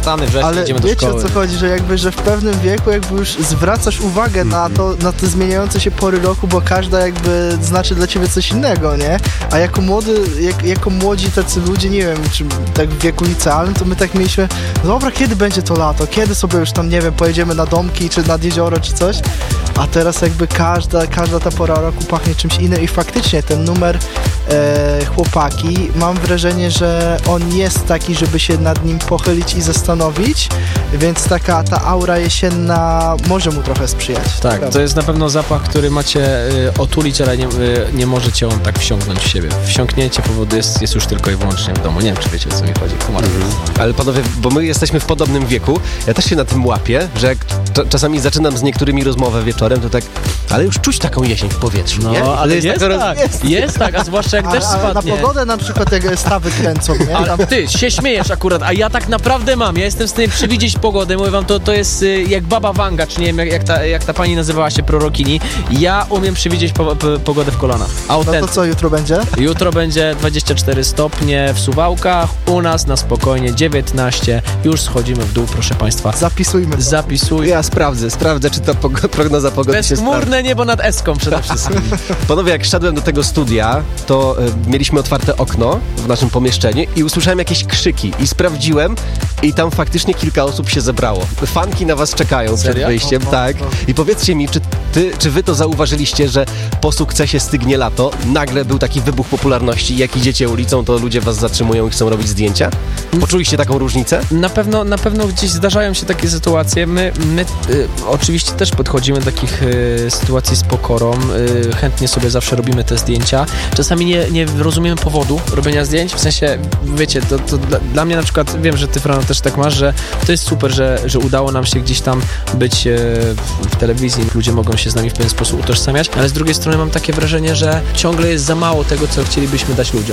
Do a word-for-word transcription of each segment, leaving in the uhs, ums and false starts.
wkręcany, wreszcie ale idziemy do wiecie, szkoły. o co chodzi, że jakby, że w pewnym wieku jakby już zwracasz uwagę mm-hmm. na to, na te zmieniające się pory roku, bo każda jakby znaczy dla ciebie coś innego, nie? A jako młody, jak, jako młodzi tacy ludzie, nie wiem, czy tak w wieku licealnym, to my tak mieliśmy, dobra, kiedy będzie to lato? Kiedy sobie już tam, nie wiem, pojedziemy na domki, czy nad jezioro, czy coś? A teraz jakby każda, każda ta pora roku pachnie czymś innym i faktycznie ten numer e, Chłopaki, mam wrażenie, że on jest taki, żeby się nad nim pochylić i zastanowić, więc taka ta aura jesienna może mu trochę sprzyjać. Tak, prawda? To jest na pewno zapach, który macie y, otulić, ale nie, y, nie możecie on tak wsiąknąć w siebie. Wsiąknięcie powodu jest, jest już tylko i wyłącznie w domu. Nie wiem, czy wiecie, o co mi chodzi. Mm-hmm. Ale panowie, bo my jesteśmy w podobnym wieku, ja też się na tym łapię, że jak t- czasami zaczynam z niektórymi rozmowę wieczorem, to tak, ale już czuć taką jesień w powietrzu, no, nie? ale jest, jest, tak, jest. jest tak, a zwłaszcza jak deszcz ale, ale spadnie. na pogodę na przykład jak stawy kręcą, nie? Ale ty się śmiejesz akurat, a ja tak naprawdę mam. Ja jestem w stanie przewidzieć pogodę. Mówię wam, to, to jest y, jak baba Wanga, czy nie wiem, jak, jak, ta, jak ta pani nazywała się, prorokini. Ja umiem przewidzieć po, po, pogodę w kolanach. No to co jutro będzie? Jutro będzie dwadzieścia cztery stopnie w Suwałkach, u nas na spokojnie dziewiętnaście. Już schodzimy w dół, proszę państwa. Zapisujmy to. Zapisuj. Ja sprawdzę, sprawdzę, czy ta pog- prognoza pogody się sprawdza. Bezchmurne niebo nad Eską przede wszystkim. Panowie, jak szedłem do tego studia, to y, mieliśmy otwarte okno w naszym pomieszczeniu i usłyszałem jakieś krzyki i sprawdziłem i tam faktycznie kilka osób się zebrało. Fanki na was czekają Serio? przed wyjściem, O, o, tak. o. I powiedzcie mi, czy, ty, czy wy to zauważyliście, że po sukcesie Stygnie lato nagle był taki wybuch popularności, jak idziecie ulicą, to ludzie was zatrzymują i chcą robić zdjęcia? Poczuliście taką różnicę? Na pewno, na pewno gdzieś zdarzają się takie sytuacje. My, my y, oczywiście też podchodzimy do takich y, sytuacji z pokorą. Y, chętnie sobie zawsze robimy te zdjęcia. Czasami nie, nie rozumiemy powodu robienia zdjęć. W sensie, wiecie, to, to dla, dla mnie na przykład, wiem, że ty, Frano, też tak masz, że to jest super, że, że udało nam się gdzieś tam być y, w telewizji. Ludzie mogą się z nami w pewien sposób utożsamiać, ale z drugiej strony mam takie wrażenie, że ciągle jest za mało tego, co chcielibyśmy dać ludziom.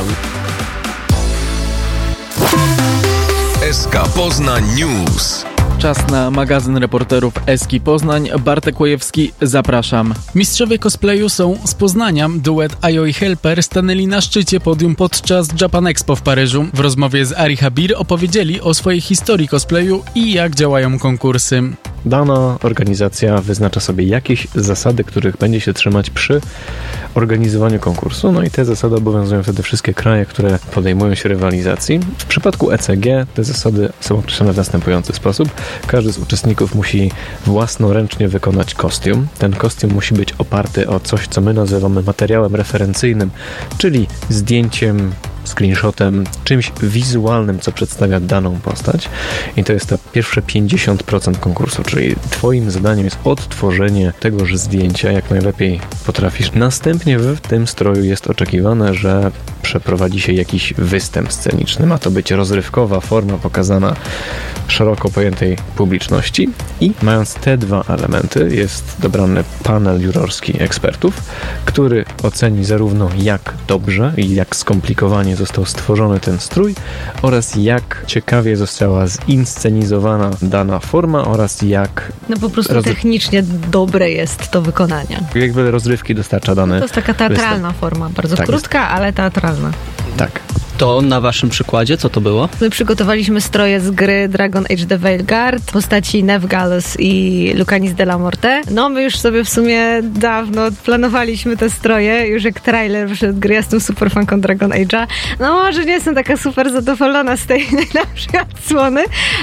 S K Poznań News. Czas na magazyn reporterów Eski Poznań. Bartek Łojewski, zapraszam. Mistrzowie cosplayu są z Poznania. Duet Ajo i Helper stanęli na szczycie podium podczas Japan Expo w Paryżu. W rozmowie z Ari Habir opowiedzieli o swojej historii cosplayu i jak działają konkursy. Dana organizacja wyznacza sobie jakieś zasady, których będzie się trzymać przy organizowaniu konkursu, no i te zasady obowiązują wtedy wszystkie kraje, które podejmują się rywalizacji. W przypadku E C G te zasady są określone w następujący sposób. Każdy z uczestników musi własnoręcznie wykonać kostium. Ten kostium musi być oparty o coś, co my nazywamy materiałem referencyjnym, czyli zdjęciem, screenshotem, czymś wizualnym, co przedstawia daną postać. I to jest to pierwsze pięćdziesiąt procent konkursu, czyli twoim zadaniem jest odtworzenie tegoż zdjęcia, jak najlepiej potrafisz. Następnie w tym stroju jest oczekiwane, że przeprowadzi się jakiś występ sceniczny. Ma to być rozrywkowa forma pokazana szeroko pojętej publiczności i mając te dwa elementy jest dobrany panel jurorski ekspertów, który oceni zarówno jak dobrze i jak skomplikowanie został stworzony ten strój oraz jak ciekawie została zinscenizowana dana forma oraz jak No po prostu rozry- technicznie dobre jest to wykonanie. jak wiele rozrywki dostarcza dany To jest taka teatralna występ. forma, bardzo Tak krótka, ale teatralna. Tak. To na waszym przykładzie, co to było? My przygotowaliśmy stroje z gry Dragon Age The Veilguard, postaci Neve-Gallus i Lucanis de la Morte. No my już sobie w sumie dawno planowaliśmy te stroje, już jak trailer wyszedł gry, ja jestem super fanką Dragon Age'a. No może nie jestem taka super zadowolona z tej najlepszej odsłony,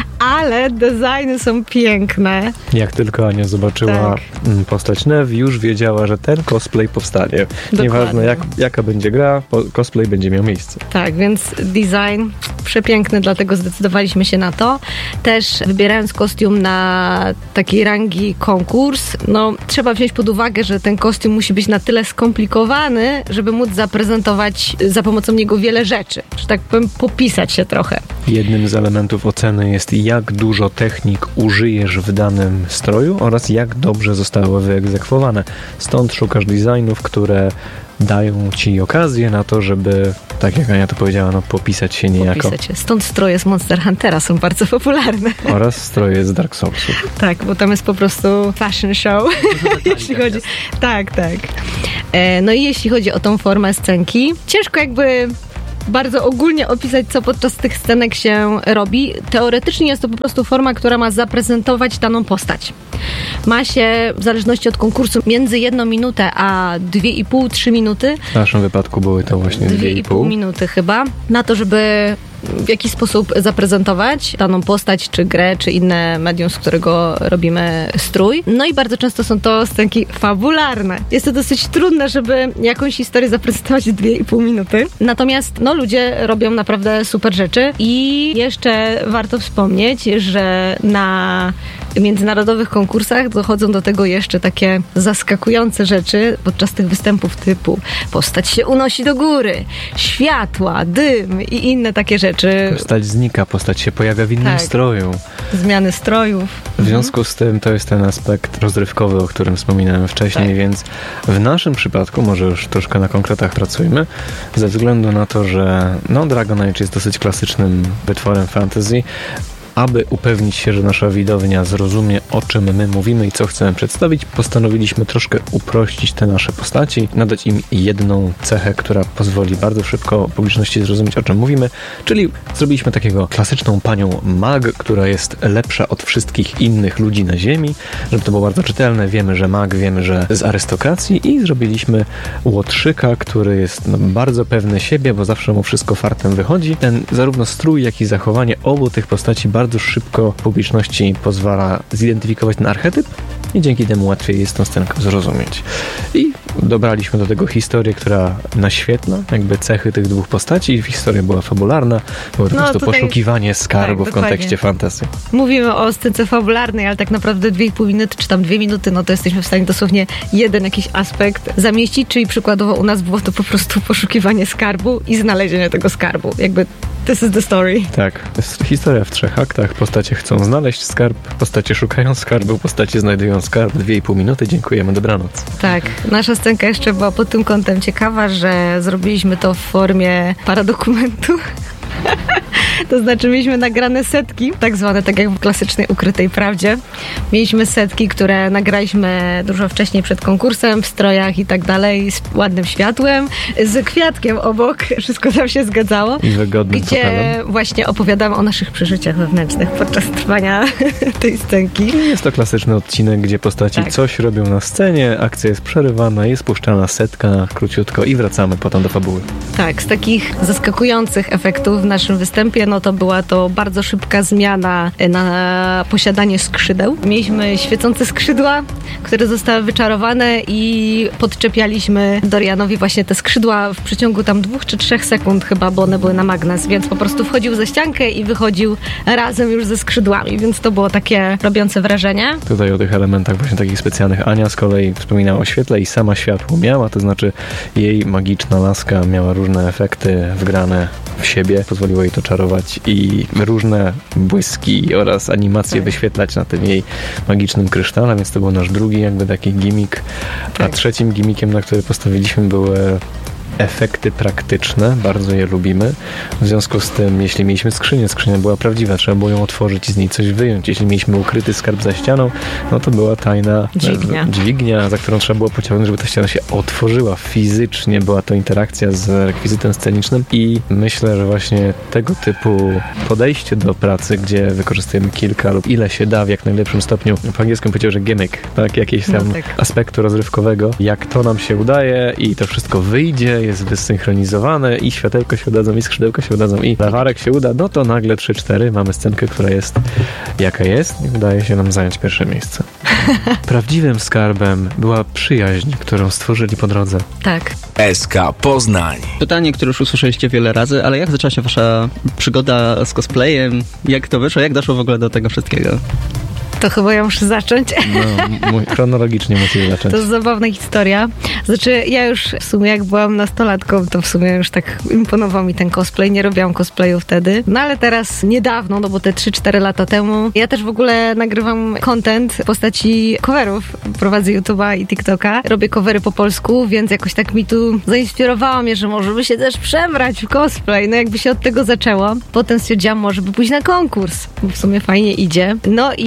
ale designy są piękne. Jak tylko Ania zobaczyła Tak. postać Neve, już wiedziała, że ten cosplay powstanie. Nieważne jak, jaka będzie gra, po- cosplay będzie miał miejsce. Tak, więc design przepiękny, dlatego zdecydowaliśmy się na to. Też wybierając kostium na takiej rangi konkurs, no trzeba wziąć pod uwagę, że ten kostium musi być na tyle skomplikowany, żeby móc zaprezentować za pomocą niego wiele rzeczy. Że tak powiem, popisać się trochę. Jednym z elementów oceny jest, jak dużo technik użyjesz w danym stroju oraz jak dobrze zostały wyegzekwowane. Stąd szukasz designów, które dają ci okazję na to, żeby, tak jak Ania to powiedziała, no, popisać się niejako. Popisać się. Stąd stroje z Monster Huntera są bardzo popularne. Oraz stroje z Dark Soulsów. Tak, bo tam jest po prostu fashion show. jeśli chodzi. Tak, tak. E, no i jeśli chodzi o tą formę scenki, ciężko jakby bardzo ogólnie opisać, co podczas tych scenek się robi. Teoretycznie jest to po prostu forma, która ma zaprezentować daną postać. Ma się, w zależności od konkursu, między jedną minutę a dwie i pół, trzy minuty. W naszym wypadku były to właśnie dwie i pół minuty chyba, na to, żeby w jakiś sposób zaprezentować daną postać, czy grę, czy inne medium, z którego robimy strój. No i bardzo często są to scenki fabularne. Jest to dosyć trudne, żeby jakąś historię zaprezentować w dwie i pół minuty. Natomiast no, ludzie robią naprawdę super rzeczy i jeszcze warto wspomnieć, że na międzynarodowych konkursach dochodzą do tego jeszcze takie zaskakujące rzeczy podczas tych występów typu postać się unosi do góry, światła, dym i inne takie rzeczy. Postać znika, postać się pojawia w innym tak. stroju. Zmiany strojów. W związku z tym to jest ten aspekt rozrywkowy, o którym wspominałem wcześniej, tak. Więc w naszym przypadku, może już troszkę na konkretach pracujmy, ze względu na to, że no, Dragon Age jest dosyć klasycznym wytworem fantasy. Aby upewnić się, że nasza widownia zrozumie, o czym my mówimy i co chcemy przedstawić, postanowiliśmy troszkę uprościć te nasze postaci, nadać im jedną cechę, która pozwoli bardzo szybko publiczności zrozumieć, o czym mówimy, czyli zrobiliśmy takiego klasyczną panią mag, która jest lepsza od wszystkich innych ludzi na ziemi, żeby to było bardzo czytelne. Wiemy, że mag, wiemy, że z arystokracji i zrobiliśmy łotrzyka, który jest no, bardzo pewny siebie, bo zawsze mu wszystko fartem wychodzi. Ten zarówno strój, jak i zachowanie obu tych postaci bardzo bardzo szybko publiczności pozwala zidentyfikować ten archetyp i dzięki temu łatwiej jest tą scenkę zrozumieć. I dobraliśmy do tego historię, która naświetla jakby cechy tych dwóch postaci. Historia była fabularna, było to no, po prostu tutaj... poszukiwanie skarbu tak, w kontekście fantasy. Mówimy o scence fabularnej, ale tak naprawdę dwie i pół minuty, czy tam dwie minuty, no to jesteśmy w stanie dosłownie jeden jakiś aspekt zamieścić, czyli przykładowo u nas było to po prostu poszukiwanie skarbu i znalezienie tego skarbu. Jakby this is the story. Tak, jest historia w trzech aktach. Postacie chcą znaleźć skarb, postacie szukają skarbu, postacie znajdują skarb. Dwie i pół minuty, dziękujemy, dobranoc. Tak, nasza scenka jeszcze była pod tym kątem ciekawa, że zrobiliśmy to w formie paradokumentu. To znaczy mieliśmy nagrane setki, tak zwane, tak jak w klasycznej Ukrytej Prawdzie. Mieliśmy setki, które nagraliśmy dużo wcześniej przed konkursem, w strojach i tak dalej, z ładnym światłem, z kwiatkiem obok, wszystko tam się zgadzało. I wygodnym gdzie fotelem. Właśnie opowiadamy o naszych przeżyciach wewnętrznych podczas trwania tej scenki. Jest to klasyczny odcinek, gdzie postaci tak. coś robią na scenie, akcja jest przerywana, jest puszczana setka króciutko i wracamy potem do fabuły. Tak, z takich zaskakujących efektów w naszym występie, no to była to bardzo szybka zmiana na posiadanie skrzydeł. Mieliśmy świecące skrzydła, które zostały wyczarowane i podczepialiśmy Dorianowi właśnie te skrzydła w przeciągu tam dwóch czy trzech sekund chyba, bo one były na magnes, więc po prostu wchodził za ściankę i wychodził razem już ze skrzydłami, więc to było takie robiące wrażenie. Tutaj o tych elementach właśnie takich specjalnych Ania z kolei wspominała o świetle i sama światło miała, to znaczy jej magiczna laska miała różne efekty wgrane w siebie, pozwoliło jej to czarować i różne błyski oraz animacje tak. wyświetlać na tym jej magicznym krysztale, więc to był nasz drugi jakby taki gimmick. Tak. A trzecim gimmickiem, na który postawiliśmy, były efekty praktyczne, bardzo je lubimy. W związku z tym, jeśli mieliśmy skrzynię, skrzynia była prawdziwa, trzeba było ją otworzyć i z niej coś wyjąć. Jeśli mieliśmy ukryty skarb za ścianą, no to była tajna dźwignia, dźwignia za którą trzeba było pociągnąć, żeby ta ściana się otworzyła fizycznie. Była to interakcja z rekwizytem scenicznym i myślę, że właśnie tego typu podejście do pracy, gdzie wykorzystujemy kilka lub ile się da w jak najlepszym stopniu, po angielsku powiedział, że gimmick, tak, jakiegoś tam no tak. aspektu rozrywkowego, jak to nam się udaje i to wszystko wyjdzie, jest wysynchronizowane i światełko się udadzą, i skrzydełko się udadzą, i lawarek się uda, no to nagle trzy cztery mamy scenkę, która jest jaka jest i wydaje się nam zająć pierwsze miejsce. Prawdziwym skarbem była przyjaźń, którą stworzyli po drodze. Tak. S K Poznań. Pytanie, które już usłyszeliście wiele razy, ale jak zaczęła się wasza przygoda z cosplayem? Jak to wyszło? Jak doszło w ogóle do tego wszystkiego? To chyba ja muszę zacząć. No, mój, chronologicznie musisz zacząć. To jest zabawna historia. Znaczy, ja już w sumie jak byłam nastolatką, to w sumie już tak imponował mi ten cosplay. Nie robiłam cosplayu wtedy. No ale teraz niedawno, no bo te trzy cztery lata temu, ja też w ogóle nagrywam content w postaci coverów. Prowadzę YouTube'a i TikToka. Robię covery po polsku, więc jakoś tak mi tu zainspirowała mnie, że może by się też przebrać w cosplay. No jakby się od tego zaczęło. Potem stwierdziłam, może by pójść na konkurs, bo w sumie fajnie idzie. No i na początku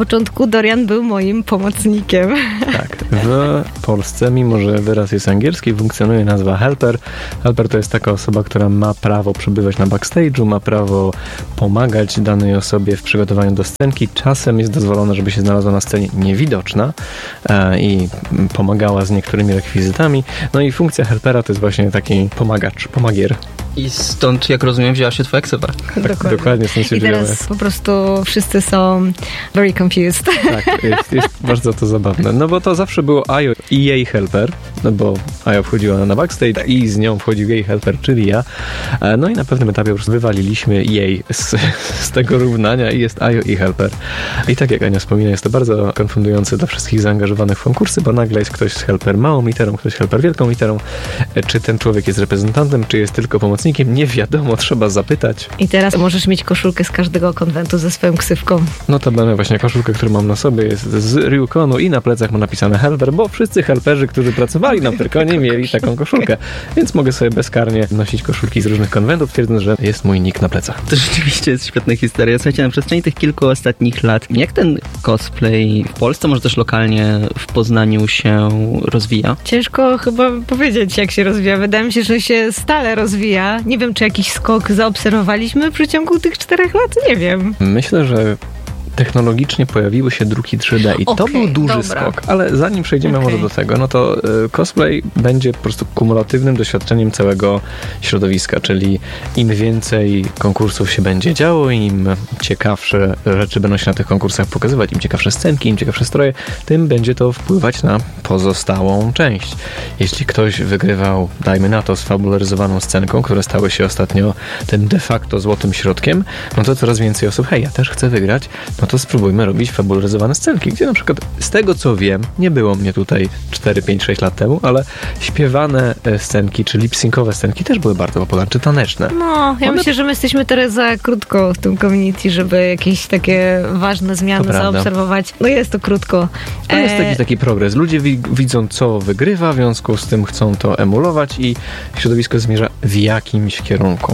początku Dorian był moim pomocnikiem. Tak, w Polsce, mimo że wyraz jest angielski, funkcjonuje nazwa helper. Helper to jest taka osoba, która ma prawo przebywać na backstage'u, ma prawo pomagać danej osobie w przygotowaniu do scenki. Czasem jest dozwolone, żeby się znalazła na scenie niewidoczna e, i pomagała z niektórymi rekwizytami. No i funkcja helpera to jest właśnie taki pomagacz, pomagier. I stąd, jak rozumiem, wzięła się twoja ksywa. Dokładnie. Dokładnie, stąd się I teraz wzięła. po prostu wszyscy są very confused. Tak, jest, jest bardzo to zabawne. No bo to zawsze było Ajo i jej helper, no bo Ajo wchodziła na backstage i z nią wchodził jej helper, czyli ja. No i na pewnym etapie po prostu wywaliliśmy jej z, z tego równania i jest Ajo i helper. I tak jak Ania wspomina, jest to bardzo konfundujące dla wszystkich zaangażowanych w konkursy, bo nagle jest ktoś z helper małą literą, ktoś helper wielką literą. Czy ten człowiek jest reprezentantem, czy jest tylko pomocnikiem? Nie wiadomo, trzeba zapytać. I teraz możesz mieć koszulkę z każdego konwentu ze swoją ksywką. Notabene właśnie koszulkę, którą mam na sobie, jest z Ryukonu i na plecach ma napisane helper, bo wszyscy helperzy, którzy pracowali na Pyrkonie, mieli taką koszulkę. Więc mogę sobie bezkarnie nosić koszulki z różnych konwentów, twierdząc, że jest mój nick na plecach. To rzeczywiście jest świetna historia. Słuchajcie, na przestrzeni tych kilku ostatnich lat, jak ten cosplay w Polsce, może też lokalnie w Poznaniu się rozwija? Ciężko chyba powiedzieć, jak się rozwija. Wydaje mi się, że się stale rozwija. Nie wiem, czy jakiś skok zaobserwowaliśmy w przeciągu tych czterech lat? Nie wiem. Myślę, że technologicznie pojawiły się druki trzy D i Okay, to był duży dobra. skok, ale zanim przejdziemy Okay. może do tego, no to y, cosplay będzie po prostu kumulatywnym doświadczeniem całego środowiska, czyli im więcej konkursów się będzie działo, im ciekawsze rzeczy będą się na tych konkursach pokazywać, im ciekawsze scenki, im ciekawsze stroje, tym będzie to wpływać na pozostałą część. Jeśli ktoś wygrywał, dajmy na to, sfabularyzowaną scenką, które stały się ostatnio tym de facto złotym środkiem, no to coraz więcej osób, hej, ja też chcę wygrać, no to spróbujmy robić fabularyzowane scenki, gdzie na przykład z tego co wiem, nie było mnie tutaj cztery, pięć, sześć lat temu, ale śpiewane scenki, czy lip-syncowe scenki też były bardzo popularne, czy taneczne. No, ja One... myślę, że my jesteśmy teraz za krótko w tym community, żeby jakieś takie ważne zmiany zaobserwować. No jest to krótko. To jest e... taki, taki progres. Ludzie wi- widzą, co wygrywa, w związku z tym chcą to emulować i środowisko zmierza w jakimś kierunku.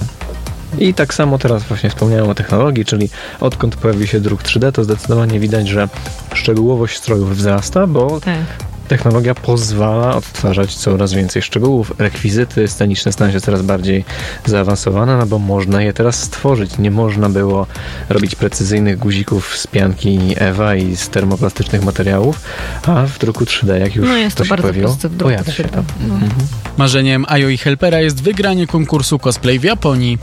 I tak samo teraz właśnie wspomniałem o technologii, czyli odkąd pojawił się druk trzy D, to zdecydowanie widać, że szczegółowość strojów wzrasta, bo Tak. technologia pozwala odtwarzać coraz więcej szczegółów. Rekwizyty sceniczne stają się coraz bardziej zaawansowane, no bo można je teraz stworzyć. Nie można było robić precyzyjnych guzików z pianki Ewa i z termoplastycznych materiałów, a w druku trzy D, jak już No jest to to się bardzo pojawiło, proste w druku pojawia się trzy D. to. No. Mhm. Marzeniem Ajo i Helpera jest wygranie konkursu cosplay w Japonii.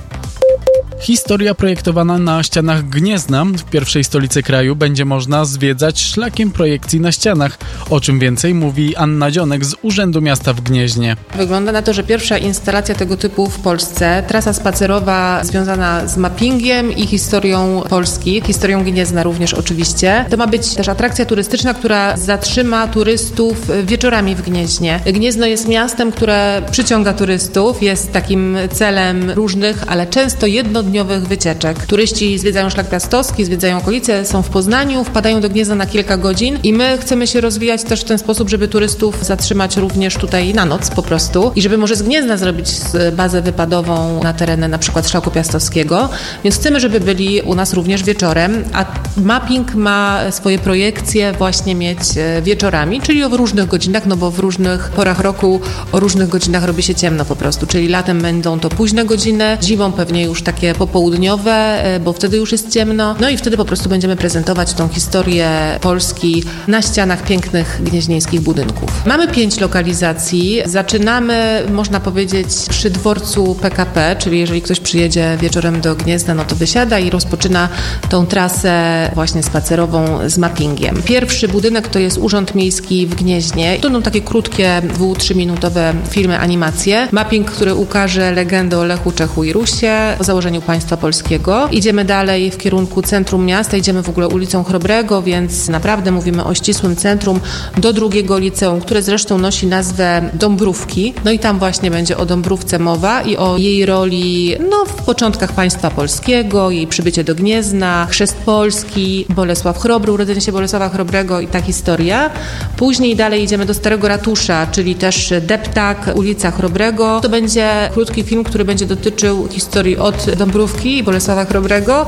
Historia projektowana na ścianach Gniezna, w pierwszej stolicy kraju, będzie można zwiedzać szlakiem projekcji na ścianach, o czym więcej mówi Anna Dzionek z Urzędu Miasta w Gnieźnie. Wygląda na to, że pierwsza instalacja tego typu w Polsce, trasa spacerowa związana z mappingiem i historią Polski, historią Gniezna również oczywiście. To ma być też atrakcja turystyczna, która zatrzyma turystów wieczorami w Gnieźnie. Gniezno jest miastem, które przyciąga turystów, jest takim celem różnych, ale często jednodniowych wycieczek. Turyści zwiedzają Szlak Piastowski, zwiedzają okolice, są w Poznaniu, wpadają do Gniezna na kilka godzin i my chcemy się rozwijać też w ten sposób, żeby turystów zatrzymać również tutaj na noc po prostu i żeby może z Gniezna zrobić bazę wypadową na tereny na przykład Szlaku Piastowskiego, więc chcemy, żeby byli u nas również wieczorem, a mapping ma swoje projekcje właśnie mieć wieczorami, czyli o różnych godzinach, no bo w różnych porach roku o różnych godzinach robi się ciemno po prostu, czyli latem będą to późne godziny, zimą pewnie już takie popołudniowe, bo wtedy już jest ciemno. No i wtedy po prostu będziemy prezentować tą historię Polski na ścianach pięknych gnieźnieńskich budynków. Mamy pięć lokalizacji. Zaczynamy, można powiedzieć, przy dworcu P K P, czyli jeżeli ktoś przyjedzie wieczorem do Gniezna, no to wysiada i rozpoczyna tą trasę właśnie spacerową z mappingiem. Pierwszy budynek to jest Urząd Miejski w Gnieźnie. To będą takie krótkie, dwu-, trzyminutowe filmy, animacje. Mapping, który ukaże legendę o Lechu, Czechu i Rusie, o założeniu państwa polskiego. Idziemy dalej w kierunku centrum miasta, idziemy w ogóle ulicą Chrobrego, więc naprawdę mówimy o ścisłym centrum do drugiego liceum, które zresztą nosi nazwę Dąbrówki. No i tam właśnie będzie o Dąbrówce mowa i o jej roli no, w początkach państwa polskiego, jej przybycie do Gniezna, chrzest Polski, Bolesław Chrobry, urodzenie się Bolesława Chrobrego i ta historia. Później dalej idziemy do Starego Ratusza, czyli też Deptak, ulica Chrobrego. To będzie krótki film, który będzie dotyczył historii od Dąbrówki Ostrówki i Bolesława Chrobrego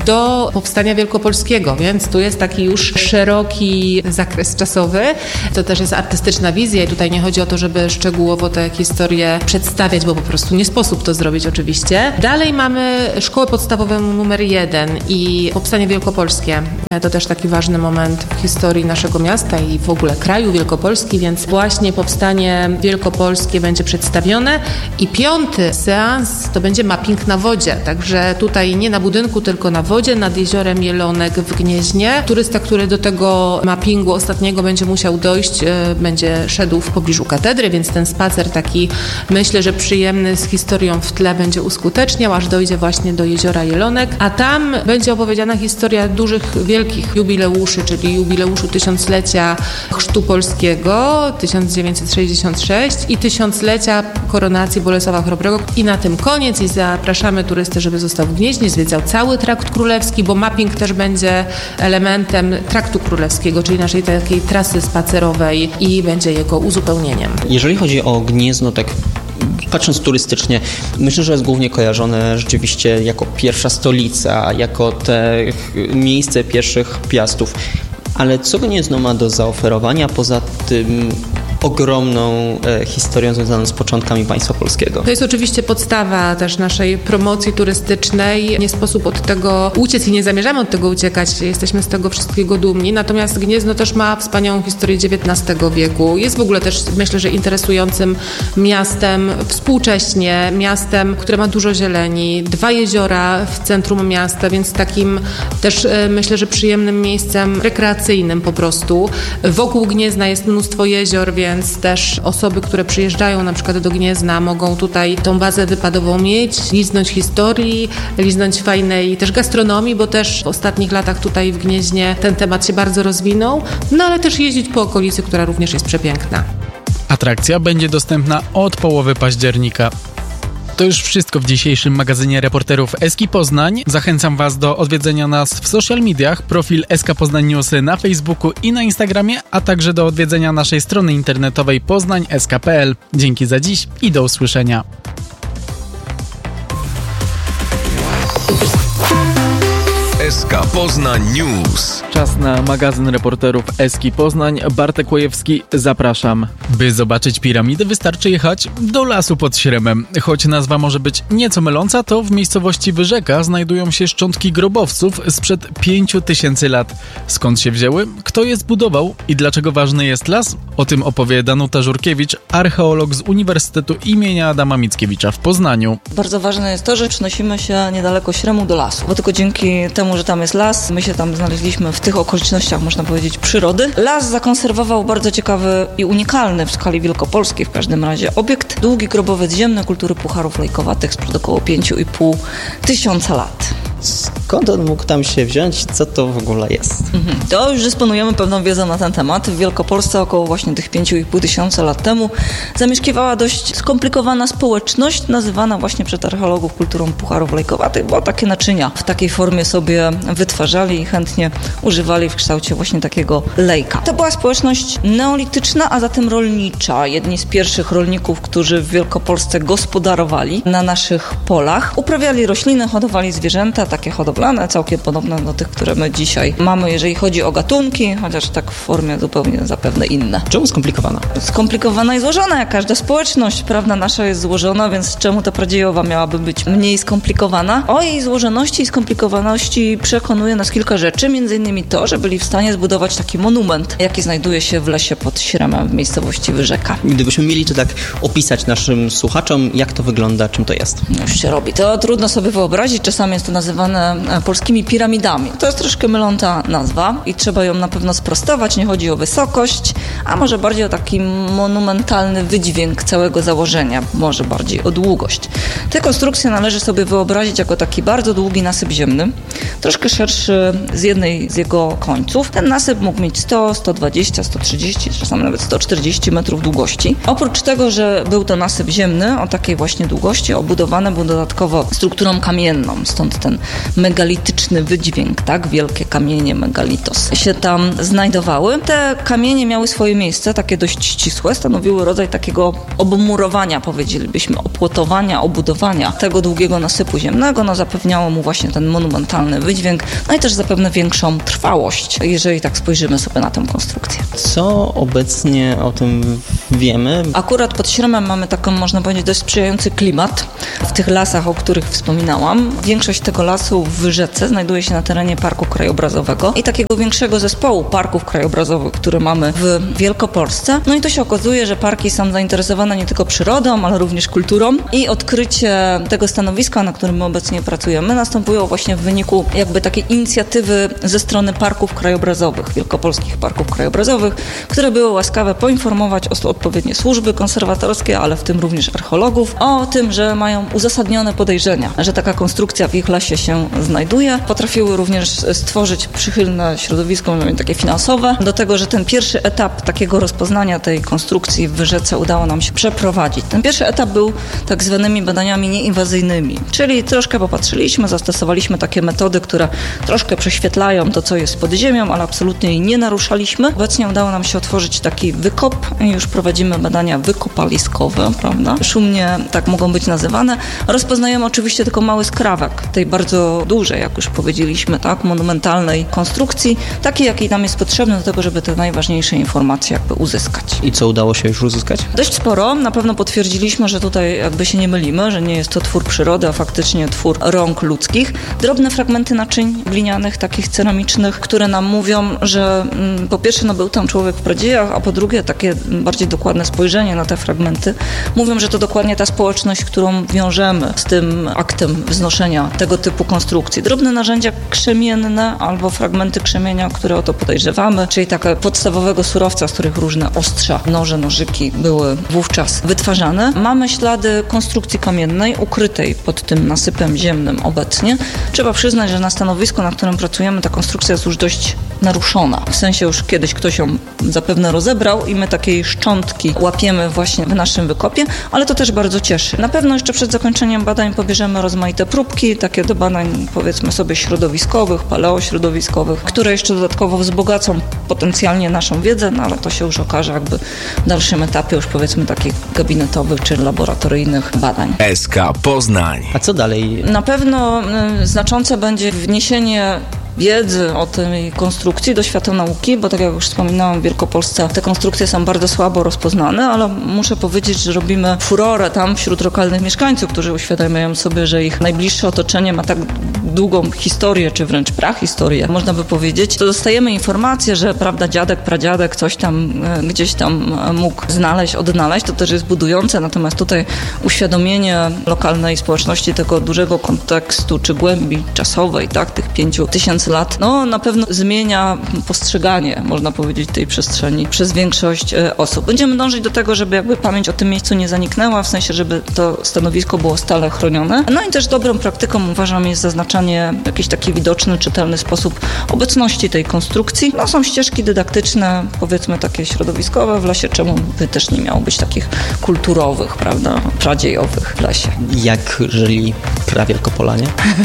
do powstania wielkopolskiego, więc tu jest taki już szeroki zakres czasowy. To też jest artystyczna wizja i tutaj nie chodzi o to, żeby szczegółowo tę historię przedstawiać, bo po prostu nie sposób to zrobić oczywiście. Dalej mamy szkołę podstawową numer jeden i powstanie wielkopolskie. To też taki ważny moment w historii naszego miasta i w ogóle kraju Wielkopolski, więc właśnie powstanie wielkopolskie będzie przedstawione i piąty seans to będzie mapping na wodzie, także tutaj nie na budynku, tylko na wodzie nad jeziorem Jelonek w Gnieźnie. Turysta, który do tego mappingu ostatniego będzie musiał dojść, będzie szedł w pobliżu katedry, więc ten spacer taki, myślę, że przyjemny, z historią w tle będzie uskuteczniał, aż dojdzie właśnie do jeziora Jelonek, a tam będzie opowiedziana historia dużych, wielkich jubileuszy, czyli jubileuszu tysiąclecia chrztu polskiego tysiąc dziewięćset sześćdziesiąt sześć i tysiąclecia koronacji Bolesława Chrobrego. I na tym koniec i zapraszamy turystę, żeby został w Gnieźnie, zwiedzał cały Trakt Królewski, bo mapping też będzie elementem Traktu Królewskiego, czyli naszej takiej trasy spacerowej i będzie jego uzupełnieniem. Jeżeli chodzi o Gniezno, tak patrząc turystycznie, myślę, że jest głównie kojarzone rzeczywiście jako pierwsza stolica, jako te miejsce pierwszych piastów. Ale co Gniezno ma do zaoferowania poza tym ogromną e, historią związaną z początkami państwa polskiego? To jest oczywiście podstawa też naszej promocji turystycznej. Nie sposób od tego uciec i nie zamierzamy od tego uciekać. Jesteśmy z tego wszystkiego dumni. Natomiast Gniezno też ma wspaniałą historię dziewiętnastego wieku. Jest w ogóle też, myślę, że interesującym miastem współcześnie, miastem, które ma dużo zieleni, dwa jeziora w centrum miasta, więc takim też e, myślę, że przyjemnym miejscem rekreacyjnym po prostu. Wokół Gniezna jest mnóstwo jezior, więc więc też osoby, które przyjeżdżają na przykład do Gniezna, mogą tutaj tą bazę wypadową mieć, liznąć historii, liznąć fajnej też gastronomii, bo też w ostatnich latach tutaj w Gnieźnie ten temat się bardzo rozwinął, no ale też jeździć po okolicy, która również jest przepiękna. Atrakcja będzie dostępna od połowy października. To już wszystko w dzisiejszym magazynie reporterów Eski Poznań. Zachęcam Was do odwiedzenia nas w social mediach, profil S K Poznań Newsy na Facebooku i na Instagramie, a także do odwiedzenia naszej strony internetowej poznań kropka s k kropka p l. Dzięki za dziś i do usłyszenia. S K Poznań News. Czas na magazyn reporterów Eski Poznań. Bartek Łojewski, zapraszam. By zobaczyć piramidy, wystarczy jechać do lasu pod Śremem. Choć nazwa może być nieco myląca, to w miejscowości Wyrzeka znajdują się szczątki grobowców sprzed pięciu tysięcy lat. Skąd się wzięły? Kto je zbudował? I dlaczego ważny jest las? O tym opowie Danuta Żurkiewicz, archeolog z Uniwersytetu imienia Adama Mickiewicza w Poznaniu. Bardzo ważne jest to, że przenosimy się niedaleko Śremu do lasu, bo tylko dzięki temu, że tam jest las, my się tam znaleźliśmy w tych okolicznościach, można powiedzieć, przyrody. Las zakonserwował bardzo ciekawy i unikalny w skali wielkopolskiej w każdym razie obiekt, długi grobowiec ziemny kultury pucharów lejkowatych sprzed około pięciu i pół tysiąca lat. Skąd on mógł tam się wziąć? Co to w ogóle jest? Mhm. To już dysponujemy pewną wiedzą na ten temat. W Wielkopolsce około właśnie tych pięciu i pół tysiąca lat temu zamieszkiwała dość skomplikowana społeczność, nazywana właśnie przez archeologów kulturą pucharów lejkowatych, bo takie naczynia w takiej formie sobie wytwarzali i chętnie używali w kształcie właśnie takiego lejka. To była społeczność neolityczna, a zatem rolnicza. Jedni z pierwszych rolników, którzy w Wielkopolsce gospodarowali na naszych polach. Uprawiali rośliny, hodowali zwierzęta, takie hodowlane, całkiem podobne do tych, które my dzisiaj mamy, jeżeli chodzi o gatunki, chociaż tak w formie zupełnie zapewne inne. Czemu skomplikowana? Skomplikowana i złożona, jak każda społeczność, prawda, nasza jest złożona, więc czemu ta pradziejowa miałaby być mniej skomplikowana? O jej złożoności i skomplikowaności przekonuje nas kilka rzeczy, między innymi to, że byli w stanie zbudować taki monument, jaki znajduje się w lesie pod Śremem w miejscowości Wyrzeka. Gdybyśmy mieli to tak opisać naszym słuchaczom, jak to wygląda, czym to jest? Już się robi. To trudno sobie wyobrazić, czasami jest to nazywane polskimi piramidami. To jest troszkę myląca nazwa i trzeba ją na pewno sprostować. Nie chodzi o wysokość, a może bardziej o taki monumentalny wydźwięk całego założenia, może bardziej o długość. Tę konstrukcję należy sobie wyobrazić jako taki bardzo długi nasyp ziemny, troszkę szerszy z jednej z jego końców. Ten nasyp mógł mieć sto, sto dwadzieścia, sto trzydzieści, czasami nawet sto czterdzieści metrów długości. Oprócz tego, że był to nasyp ziemny o takiej właśnie długości, obudowany był dodatkowo strukturą kamienną, stąd ten megalityczny wydźwięk, tak? Wielkie kamienie, megalitos, się tam znajdowały. Te kamienie miały swoje miejsce, takie dość ścisłe, stanowiły rodzaj takiego obmurowania, powiedzielibyśmy, opłotowania, obudowania tego długiego nasypu ziemnego. No, zapewniało mu właśnie ten monumentalny wydźwięk, no i też zapewne większą trwałość, jeżeli tak spojrzymy sobie na tę konstrukcję. Co obecnie o tym wiemy? Akurat pod Śremem mamy taką, można powiedzieć, dość sprzyjający klimat w tych lasach, o których wspominałam. Większość tego lasu w Wyrzece znajduje się na terenie Parku Krajobrazowego i takiego większego zespołu parków krajobrazowych, które mamy w Wielkopolsce. No i to się okazuje, że parki są zainteresowane nie tylko przyrodą, ale również kulturą i odkrycie tego stanowiska, na którym my obecnie pracujemy, następują właśnie w wyniku jakby takiej inicjatywy ze strony parków krajobrazowych, wielkopolskich parków krajobrazowych, które były łaskawe poinformować o odpowiednie służby konserwatorskie, ale w tym również archeologów, o tym, że mają uzasadnione podejrzenia, że taka konstrukcja w ich lasie się znajduje. Potrafiły również stworzyć przychylne środowisko, takie finansowe, do tego, że ten pierwszy etap takiego rozpoznania tej konstrukcji w Wyrzece udało nam się przeprowadzić. Ten pierwszy etap był tak zwanymi badaniami nieinwazyjnymi, czyli troszkę popatrzyliśmy, zastosowaliśmy takie metody, które troszkę prześwietlają to, co jest pod ziemią, ale absolutnie jej nie naruszaliśmy. Obecnie udało nam się otworzyć taki wykop i już prowadzimy badania wykopaliskowe, prawda? Szumnie tak mogą być nazywane. Rozpoznajemy oczywiście tylko mały skrawek tej bardzo dużej, jak już powiedzieliśmy, tak, monumentalnej konstrukcji, takiej, jakiej nam jest potrzebny do tego, żeby te najważniejsze informacje jakby uzyskać. I co udało się już uzyskać? Dość sporo. Na pewno potwierdziliśmy, że tutaj jakby się nie mylimy, że nie jest to twór przyrody, a faktycznie twór rąk ludzkich. Drobne fragmenty naczyń glinianych, takich ceramicznych, które nam mówią, że mm, po pierwsze no, był tam człowiek w pradziejach, a po drugie takie bardziej dokładne spojrzenie na te fragmenty mówią, że to dokładnie ta społeczność, którą wiążemy z tym aktem wznoszenia tego typu konstrukcji. Drobne narzędzia krzemienne albo fragmenty krzemienia, które o to podejrzewamy, czyli takiego podstawowego surowca, z których różne ostrza, noże, nożyki były wówczas wytwarzane. Mamy ślady konstrukcji kamiennej ukrytej pod tym nasypem ziemnym obecnie. Trzeba przyznać, że na stanowisku, na którym pracujemy, ta konstrukcja jest już dość naruszona. W sensie już kiedyś ktoś ją zapewne rozebrał i my takiej szczątki łapiemy właśnie w naszym wykopie, ale to też bardzo cieszy. Na pewno jeszcze przed zakończeniem badań pobierzemy rozmaite próbki, takie do badań powiedzmy sobie środowiskowych, paleośrodowiskowych, które jeszcze dodatkowo wzbogacą potencjalnie naszą wiedzę, no ale to się już okaże jakby w dalszym etapie już powiedzmy takich gabinetowych czy laboratoryjnych badań. S K Poznań. A co dalej? Na pewno y, znaczące będzie wniesienie wiedzy o tej konstrukcji do świata nauki, bo tak jak już wspominałam, w Wielkopolsce te konstrukcje są bardzo słabo rozpoznane, ale muszę powiedzieć, że robimy furorę tam wśród lokalnych mieszkańców, którzy uświadamiają sobie, że ich najbliższe otoczenie ma tak długą historię, czy wręcz prahistorię, można by powiedzieć. To dostajemy informację, że prawda, dziadek, pradziadek coś tam e, gdzieś tam mógł znaleźć, odnaleźć, to też jest budujące, natomiast tutaj uświadomienie lokalnej społeczności tego dużego kontekstu, czy głębi czasowej, tak, tych pięciu tysięcy lat, no na pewno zmienia postrzeganie, można powiedzieć, tej przestrzeni przez większość e, osób. Będziemy dążyć do tego, żeby jakby pamięć o tym miejscu nie zaniknęła, w sensie, żeby to stanowisko było stale chronione. No i też dobrą praktyką uważam jest zaznaczanie w jakiś taki widoczny, czytelny sposób obecności tej konstrukcji. No są ścieżki dydaktyczne, powiedzmy takie środowiskowe w lesie, czemu by też nie miało być takich kulturowych, prawda, pradziejowych w lesie. Jak żyli prawielkopolanie?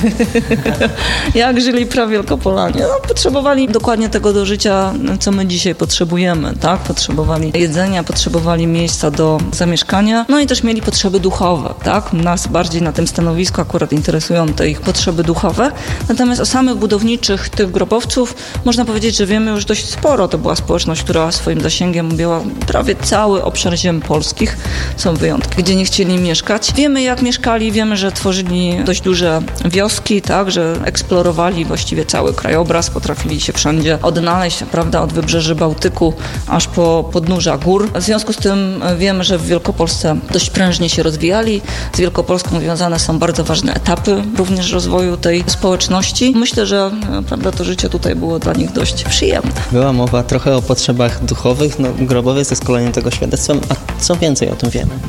Jak żyli prawielkopolanie? No, potrzebowali dokładnie tego do życia, co my dzisiaj potrzebujemy, tak? Potrzebowali jedzenia, potrzebowali miejsca do zamieszkania, no i też mieli potrzeby duchowe, tak? Nas bardziej na tym stanowisku akurat interesują te ich potrzeby duchowe. Natomiast o samych budowniczych tych grobowców można powiedzieć, że wiemy już dość sporo. To była społeczność, która swoim zasięgiem objęła prawie cały obszar ziem polskich. Są wyjątki, gdzie nie chcieli mieszkać. Wiemy, jak mieszkali, wiemy, że tworzyli dość duże wioski, tak? Że eksplorowali właściwie cały krajobraz, potrafili się wszędzie odnaleźć, prawda, od wybrzeży Bałtyku aż po podnóża gór. W związku z tym wiemy, że w Wielkopolsce dość prężnie się rozwijali. Z Wielkopolską związane są bardzo ważne etapy również rozwoju tej społeczności. Myślę, że prawda, to życie tutaj było dla nich dość przyjemne. Była mowa trochę o potrzebach duchowych, no grobowiec jest kolejnym tego świadectwem, a co więcej o tym wiemy?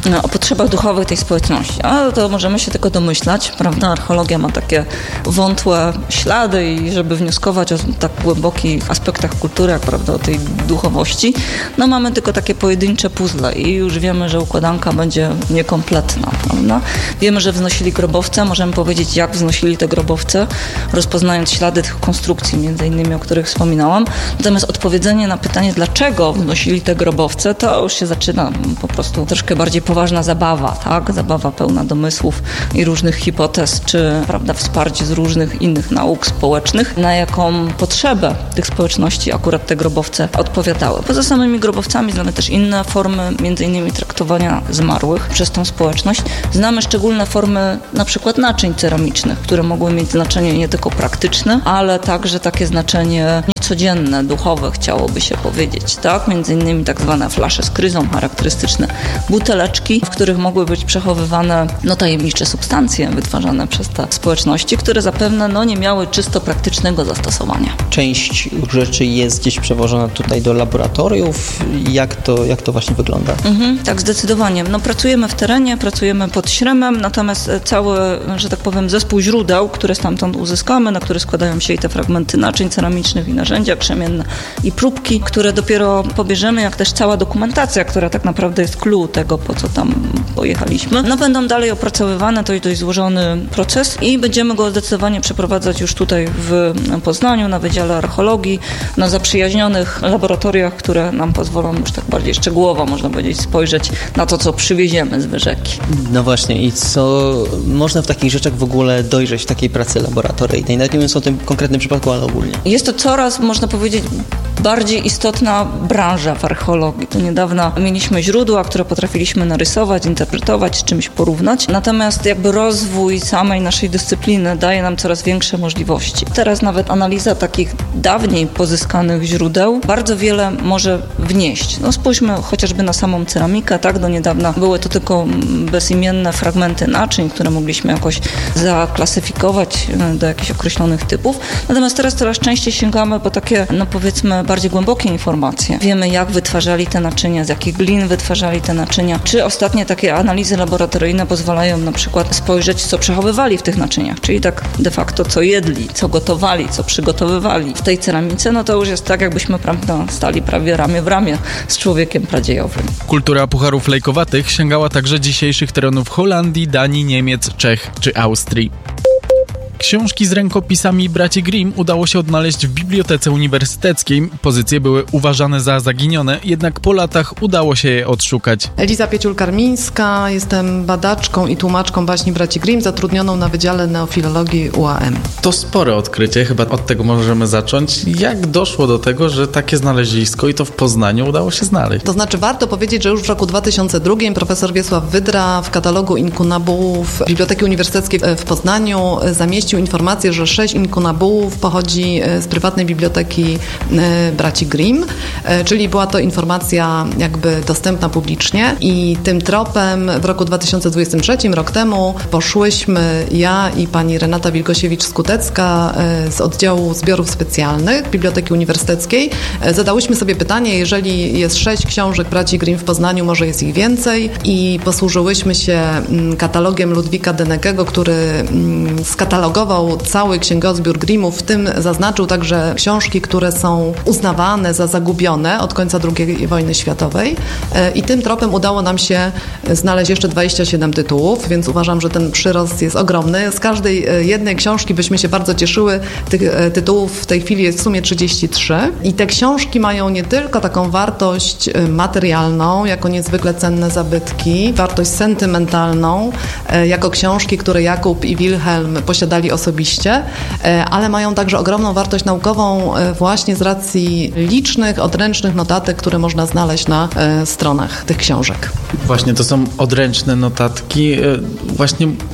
no, o potrzebach duchowych tej społeczności. Ale to możemy się tylko domyślać, prawda? Archeologia ma takie wątłe ślady i żeby wnioskować o tak głębokich aspektach kultury, jak prawda, o tej duchowości, no mamy tylko takie pojedyncze puzzle i już wiemy, że układanka będzie niekompletna, prawda? Wiemy, że wznosili grobowce, możemy powiedzieć, jak wznosili te grobowce, rozpoznając ślady tych konstrukcji, między innymi, o których wspominałam. Natomiast odpowiedzenie na pytanie, dlaczego wznosili te grobowce, to już się zaczyna po prostu troszkę bardziej poważna zabawa, tak? Zabawa pełna domysłów i różnych hipotez, czy, prawda, wsparcie z różnych innych nauk społecznych, na jaką potrzebę tych społeczności akurat te grobowce odpowiadały. Poza samymi grobowcami znamy też inne formy, między innymi traktowania zmarłych przez tą społeczność. Znamy szczególne formy na przykład naczyń ceramicznych, które mogły mieć znaczenie nie tylko praktyczne, ale także takie znaczenie codzienne, duchowe, chciałoby się powiedzieć, tak? Między innymi tak zwane flasze z kryzą, charakterystyczne buteleczki, w których mogły być przechowywane no, tajemnicze substancje wytwarzane przez te społeczności, które zapewne no, nie miały czysto praktycznego zastosowania. Część rzeczy jest gdzieś przewożona tutaj do laboratoriów. Jak to, jak to właśnie wygląda? Mhm, tak, zdecydowanie. No, pracujemy w terenie, pracujemy pod Śremem, natomiast cały, że tak powiem, zespół źródeł, które stamtąd uzyskamy, na które składają się i te fragmenty naczyń ceramicznych i narzędzia krzemienne i próbki, które dopiero pobierzemy, jak też cała dokumentacja, która tak naprawdę jest clue tego, po co tam pojechaliśmy. No będą dalej opracowywane, to jest dość złożony proces i będziemy go zdecydowanie przeprowadzać już tutaj w Poznaniu, na Wydziale Archeologii, na zaprzyjaźnionych laboratoriach, które nam pozwolą już tak bardziej szczegółowo, można powiedzieć, spojrzeć na to, co przywieziemy z Wyrzeki. No właśnie i co można w takich rzeczach w ogóle dojrzeć w takiej pracy laboratoryjnej? Nawet nie mówiąc o tym konkretnym przypadku, ale ogólnie. Jest to coraz, można powiedzieć, bardziej istotna branża w archeologii. Tu niedawno mieliśmy źródła, które potrafiliśmy narysować, interpretować, z czymś porównać. Natomiast jakby rozwój samej naszej dyscypliny daje nam coraz większe możliwości. Teraz nawet analiza takich dawniej pozyskanych źródeł bardzo wiele może wnieść. No spójrzmy chociażby na samą ceramikę, tak? Do niedawna były to tylko bezimienne fragmenty naczyń, które mogliśmy jakoś zaklasyfikować do jakichś określonych typów. Natomiast teraz coraz częściej sięgamy po takie, no powiedzmy, bardziej głębokie informacje. Wiemy, jak wytwarzali te naczynia, z jakich glin wytwarzali te naczynia. Czy ostatnie takie analizy laboratoryjne pozwalają na przykład spojrzeć, co przechowywali w tych naczyniach, czyli tak de facto co jedli, co gotowali, co przygotowywali w tej ceramice, no to już jest tak, jakbyśmy prawda, stali prawie ramię w ramię z człowiekiem pradziejowym. Kultura pucharów lejkowatych sięgała także dzisiejszych terenów Holandii, Danii, Niemiec, Czech czy Austrii. Książki z rękopisami braci Grimm udało się odnaleźć w Bibliotece Uniwersyteckiej. Pozycje były uważane za zaginione, jednak po latach udało się je odszukać. Eliza Pieciul-Karmińska, jestem badaczką i tłumaczką baśni braci Grimm, zatrudnioną na Wydziale Neofilologii U A M. To spore odkrycie, chyba od tego możemy zacząć. Jak doszło do tego, że takie znalezisko i to w Poznaniu udało się znaleźć? To znaczy warto powiedzieć, że już w roku dwa tysiące drugim profesor Wiesław Wydra w katalogu inkunabułów Biblioteki Uniwersyteckiej w Poznaniu zamieścił informację, że sześć inkunabułów pochodzi z prywatnej biblioteki braci Grimm, czyli była to informacja jakby dostępna publicznie i tym tropem w roku dwa tysiące dwudziestym trzecim, rok temu, poszłyśmy ja i pani Renata Wilgosiewicz-Skutecka z oddziału zbiorów specjalnych Biblioteki Uniwersyteckiej. Zadałyśmy sobie pytanie, jeżeli jest sześć książek braci Grimm w Poznaniu, może jest ich więcej i posłużyłyśmy się katalogiem Ludwika Denekego, który skatalogował cały księgozbiór Grimmów, w tym zaznaczył także książki, które są uznawane za zagubione od końca drugiej wojny światowej i tym tropem udało nam się znaleźć jeszcze dwadzieścia siedem tytułów, więc uważam, że ten przyrost jest ogromny. Z każdej jednej książki byśmy się bardzo cieszyły. Tych tytułów w tej chwili jest w sumie trzydzieści trzy i te książki mają nie tylko taką wartość materialną, jako niezwykle cenne zabytki, wartość sentymentalną, jako książki, które Jakub i Wilhelm posiadali osobiście, ale mają także ogromną wartość naukową właśnie z racji licznych, odręcznych notatek, które można znaleźć na stronach tych książek. Właśnie, to są odręczne notatki. Właśnie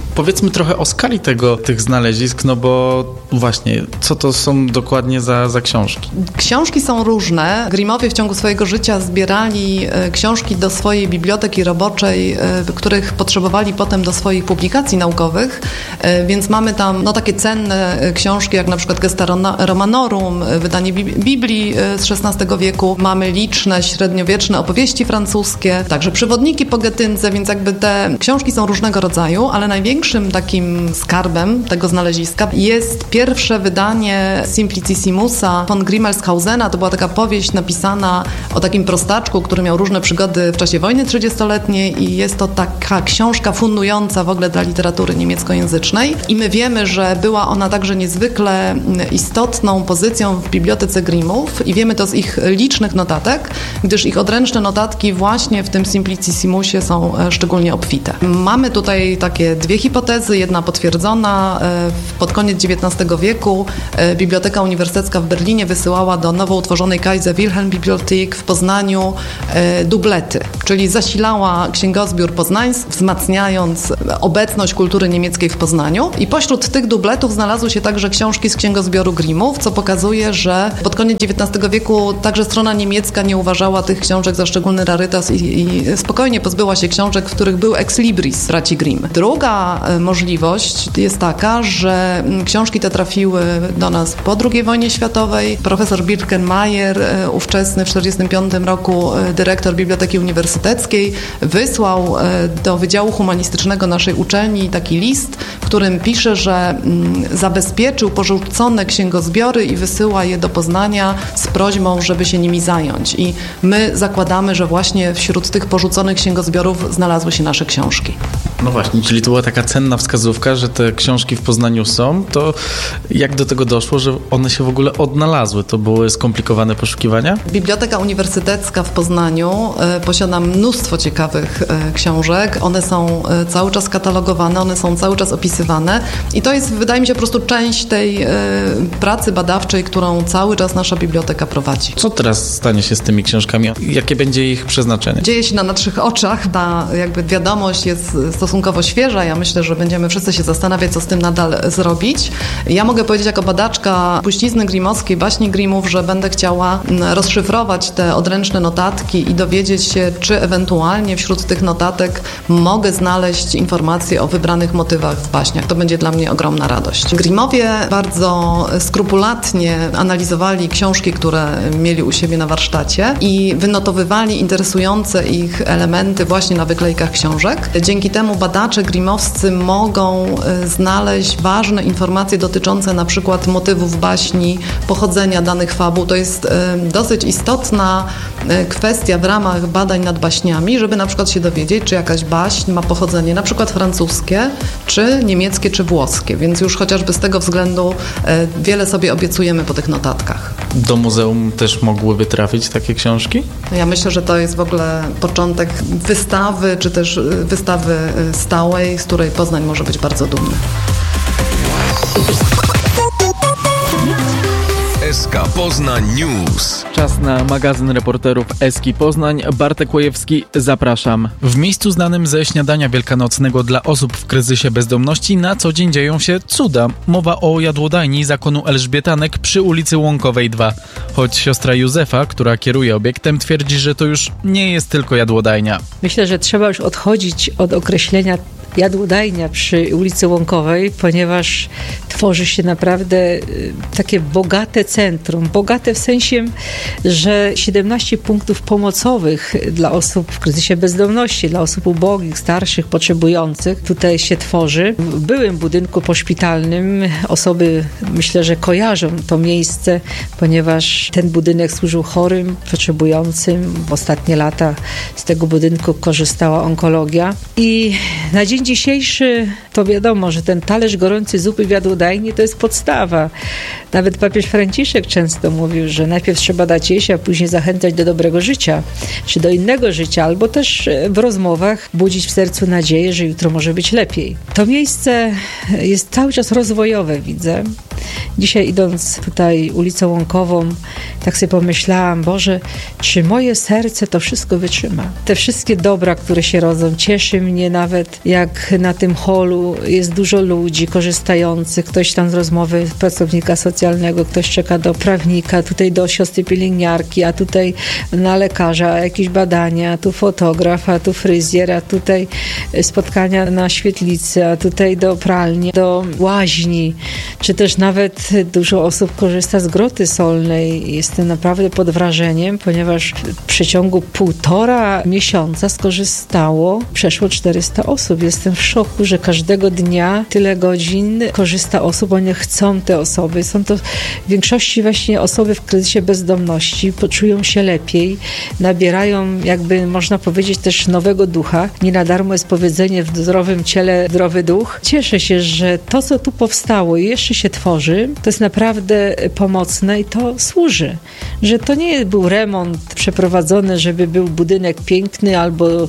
Powiedzmy trochę o skali tego, tych znalezisk, no bo właśnie, co to są dokładnie za, za książki? Książki są różne. Grimmowie w ciągu swojego życia zbierali książki do swojej biblioteki roboczej, których potrzebowali potem do swoich publikacji naukowych, więc mamy tam no, takie cenne książki, jak na przykład Gesta Romanorum, wydanie Biblii z szesnastego wieku. Mamy liczne średniowieczne opowieści francuskie, także przewodniki po Getyndze, więc jakby te książki są różnego rodzaju, ale największym takim skarbem tego znaleziska jest pierwsze wydanie Simplicissimusa von Grimmelshausena. To była taka powieść napisana o takim prostaczku, który miał różne przygody w czasie wojny trzydziestoletniej i jest to taka książka fundująca w ogóle dla literatury niemieckojęzycznej. I my wiemy, że była ona także niezwykle istotną pozycją w bibliotece Grimmów i wiemy to z ich licznych notatek, gdyż ich odręczne notatki właśnie w tym Simplicissimusie są szczególnie obfite. Mamy tutaj takie dwie hipotezy. Jedna potwierdzona. Pod koniec dziewiętnastego wieku Biblioteka Uniwersytecka w Berlinie wysyłała do nowo utworzonej Kaiser Wilhelm Bibliothek w Poznaniu dublety, czyli zasilała księgozbiór poznański, wzmacniając obecność kultury niemieckiej w Poznaniu. I pośród tych dubletów znalazły się także książki z księgozbioru Grimmów, co pokazuje, że pod koniec dziewiętnastego wieku także strona niemiecka nie uważała tych książek za szczególny rarytas i, i spokojnie pozbyła się książek, w których był ex libris braci Grimm. Druga możliwość jest taka, że książki te trafiły do nas po drugiej wojnie światowej. Profesor Birkenmeier, ówczesny w tysiąc dziewięćset czterdziestym piątym roku dyrektor Biblioteki Uniwersyteckiej, wysłał do Wydziału Humanistycznego naszej uczelni taki list, w którym pisze, że zabezpieczył porzucone księgozbiory i wysyła je do Poznania z prośbą, żeby się nimi zająć. I my zakładamy, że właśnie wśród tych porzuconych księgozbiorów znalazły się nasze książki. No właśnie, czyli to była taka cenna wskazówka, że te książki w Poznaniu są. To jak do tego doszło, że one się w ogóle odnalazły? To były skomplikowane poszukiwania? Biblioteka Uniwersytecka w Poznaniu y, posiada mnóstwo ciekawych y, książek. One są y, cały czas katalogowane, one są cały czas opisywane i to jest, wydaje mi się, po prostu część tej y, pracy badawczej, którą cały czas nasza biblioteka prowadzi. Co teraz stanie się z tymi książkami? Jakie będzie ich przeznaczenie? Dzieje się na naszych oczach. Ta jakby wiadomość jest stosunkowo świeża. Ja myślę, że będziemy wszyscy się zastanawiać, co z tym nadal zrobić. Ja mogę powiedzieć jako badaczka puścizny grimmowskiej, baśni Grimmów, że będę chciała rozszyfrować te odręczne notatki i dowiedzieć się, czy ewentualnie wśród tych notatek mogę znaleźć informacje o wybranych motywach w baśniach. To będzie dla mnie ogromna radość. Grimmowie bardzo skrupulatnie analizowali książki, które mieli u siebie na warsztacie i wynotowywali interesujące ich elementy właśnie na wyklejkach książek. Dzięki temu badacze grimmowscy mogą znaleźć ważne informacje dotyczące na przykład motywów baśni, pochodzenia danych fabuł. To jest dosyć istotna kwestia w ramach badań nad baśniami, żeby na przykład się dowiedzieć, czy jakaś baśń ma pochodzenie na przykład francuskie, czy niemieckie, czy włoskie. Więc już chociażby z tego względu wiele sobie obiecujemy po tych notatkach. Do muzeum też mogłyby trafić takie książki? Ja myślę, że to jest w ogóle początek wystawy, czy też wystawy stałej, z której Poznań może być bardzo dumny. S K Poznań News. Czas na magazyn reporterów Eski Poznań. Bartek Łojewski, zapraszam. W miejscu znanym ze śniadania wielkanocnego dla osób w kryzysie bezdomności na co dzień dzieją się cuda. Mowa o jadłodajni zakonu Elżbietanek przy ulicy Łąkowej dwa. Choć siostra Józefa, która kieruje obiektem, twierdzi, że to już nie jest tylko jadłodajnia. Myślę, że trzeba już odchodzić od określenia jadłodajnia przy ulicy Łąkowej, ponieważ tworzy się naprawdę takie bogate centrum. Bogate w sensie, że siedemnaście punktów pomocowych dla osób w kryzysie bezdomności, dla osób ubogich, starszych, potrzebujących tutaj się tworzy. W byłym budynku poszpitalnym osoby, myślę, że kojarzą to miejsce, ponieważ ten budynek służył chorym, potrzebującym. W ostatnie lata z tego budynku korzystała onkologia i na dzień dzisiejszy to wiadomo, że ten talerz gorącej zupy w jadłodajni to jest podstawa. Nawet papież Franciszek często mówił, że najpierw trzeba dać jeść, a później zachęcać do dobrego życia, czy do innego życia, albo też w rozmowach budzić w sercu nadzieję, że jutro może być lepiej. To miejsce jest cały czas rozwojowe, widzę. Dzisiaj idąc tutaj ulicą Łąkową, tak sobie pomyślałam, Boże, czy moje serce to wszystko wytrzyma? Te wszystkie dobra, które się rodzą, cieszy mnie nawet, jak na tym holu jest dużo ludzi korzystających, ktoś tam z rozmowy pracownika socjalnego, ktoś czeka do prawnika, tutaj do siostry pielęgniarki, a tutaj na lekarza, jakieś badania, a tu fotograf, a tu fryzjer, a tutaj spotkania na świetlicy, a tutaj do pralni, do łaźni, czy też nawet dużo osób korzysta z groty solnej. Jestem naprawdę pod wrażeniem, ponieważ w przeciągu półtora miesiąca skorzystało przeszło czterysta osób. Jestem w szoku, że każdego dnia tyle godzin korzysta osób, one chcą te osoby. Są to w większości właśnie osoby w kryzysie bezdomności, poczują się lepiej, nabierają, jakby można powiedzieć, też nowego ducha. Nie na darmo jest powiedzenie: w zdrowym ciele zdrowy duch. Cieszę się, że to, co tu powstało i jeszcze się tworzy, to jest naprawdę pomocne i to służy. Że to nie był remont przeprowadzony, żeby był budynek piękny albo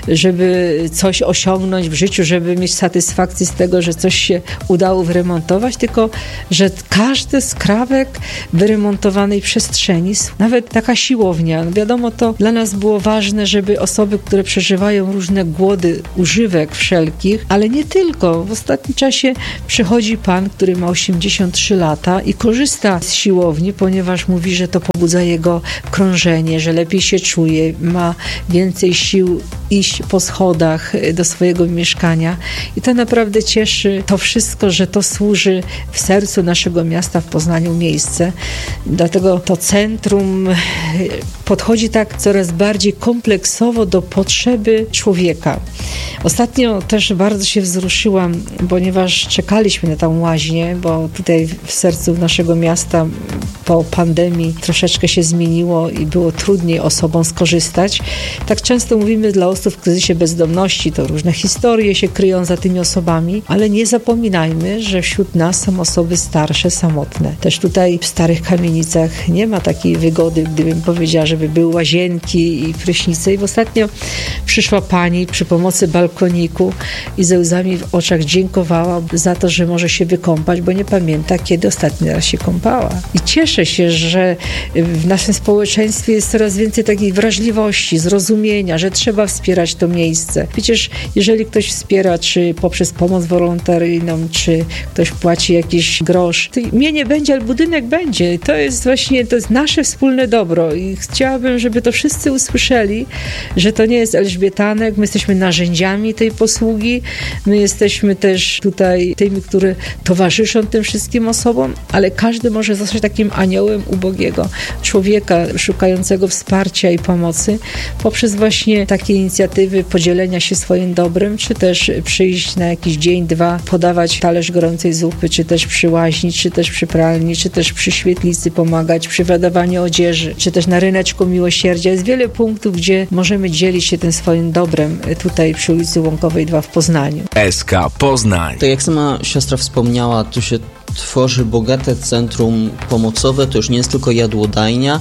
żeby coś osiągnąć w życiu, żeby mieć satysfakcję z tego, że coś się udało wyremontować, tylko że każdy skrawek wyremontowanej przestrzeni, nawet taka siłownia, no wiadomo, to dla nas było ważne, żeby osoby, które przeżywają różne głody używek wszelkich, ale nie tylko. W ostatnim czasie przychodzi pan, który ma osiemdziesiąt trzy lata i korzysta z siłowni, ponieważ mówi, że to pobudza jego krążenie, że lepiej się czuje, ma więcej sił iść po schodach do swojego mieszkania. I to naprawdę cieszy to wszystko, że to służy w sercu naszego miasta, w Poznaniu miejsce. Dlatego to centrum podchodzi tak coraz bardziej kompleksowo do potrzeby człowieka. Ostatnio też bardzo się wzruszyłam, ponieważ czekaliśmy na tą łaźnię, bo tutaj w sercu naszego miasta po pandemii troszeczkę się zmieniło i było trudniej osobom skorzystać. Tak często mówimy dla osób w kryzysie bezdomności, to różne historie się kryją za tymi osobami, ale nie zapominajmy, że wśród nas są osoby starsze, samotne. Też tutaj w starych kamienicach nie ma takiej wygody, gdybym powiedziała, żeby były łazienki i prysznice. I ostatnio przyszła pani przy pomocy balkoniku i ze łzami w oczach dziękowała za to, że może się wykąpać, bo nie pamięta, kiedy ostatni raz się kąpała. I cieszę się, że w naszym społeczeństwie jest coraz więcej takiej wrażliwości, zrozumienia, że trzeba wspierać to miejsce. Przecież jeżeli ktoś wspiera, czy poprzez pomoc wolontaryjną, czy ktoś płaci jakiś grosz, to mnie nie będzie, ale budynek będzie. To jest właśnie, to jest nasze wspólne dobro i chciałabym, żeby to wszyscy usłyszeli, że to nie jest elżbietanek, my jesteśmy narzędziami tej posługi, my jesteśmy też tutaj tymi, które towarzyszą tym wszystkim osobom, ale każdy może zostać takim aniołem ubogiego człowieka szukającego wsparcia i pomocy poprzez właśnie takie inicjatywy podzielenia się swoim dobrem, czy też przyjść na jakiś dzień, dwa, podawać talerz gorącej zupy, czy też przy łaźni, czy też przy pralni, czy też przy świetlicy pomagać, przy wydawaniu odzieży, czy też na ryneczku miłosierdzia. Jest wiele punktów, gdzie możemy dzielić się tym swoim dobrem tutaj przy ulicy Łąkowej dwa w Poznaniu. S K Poznań. Tak jak sama siostra wspomniała, tu się tworzy bogate centrum pomocowe, to już nie jest tylko jadłodajnia.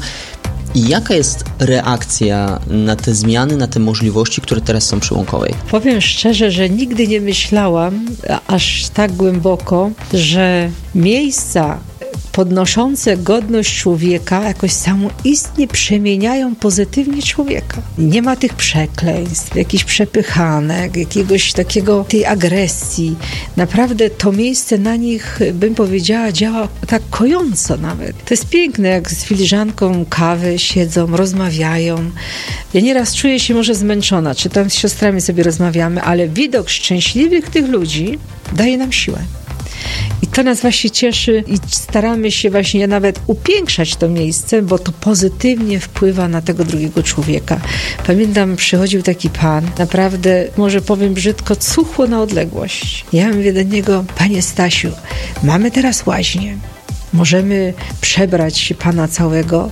I jaka jest reakcja na te zmiany, na te możliwości, które teraz są przy Łąkowej? Powiem szczerze, że nigdy nie myślałam aż tak głęboko, że miejsca podnoszące godność człowieka jakoś samoistnie przemieniają pozytywnie człowieka. Nie ma tych przekleństw, jakichś przepychanek, jakiegoś takiego, tej agresji. Naprawdę to miejsce na nich, bym powiedziała, działa tak kojąco nawet. To jest piękne, jak z filiżanką kawy siedzą, rozmawiają. Ja nieraz czuję się może zmęczona, czy tam z siostrami sobie rozmawiamy, ale widok szczęśliwych tych ludzi daje nam siłę. I to nas właśnie cieszy i staramy się właśnie nawet upiększać to miejsce, bo to pozytywnie wpływa na tego drugiego człowieka. Pamiętam, przychodził taki pan, naprawdę, może powiem brzydko, cuchło na odległość. Ja mówię do niego: panie Stasiu, mamy teraz łaźnię. Możemy przebrać pana całego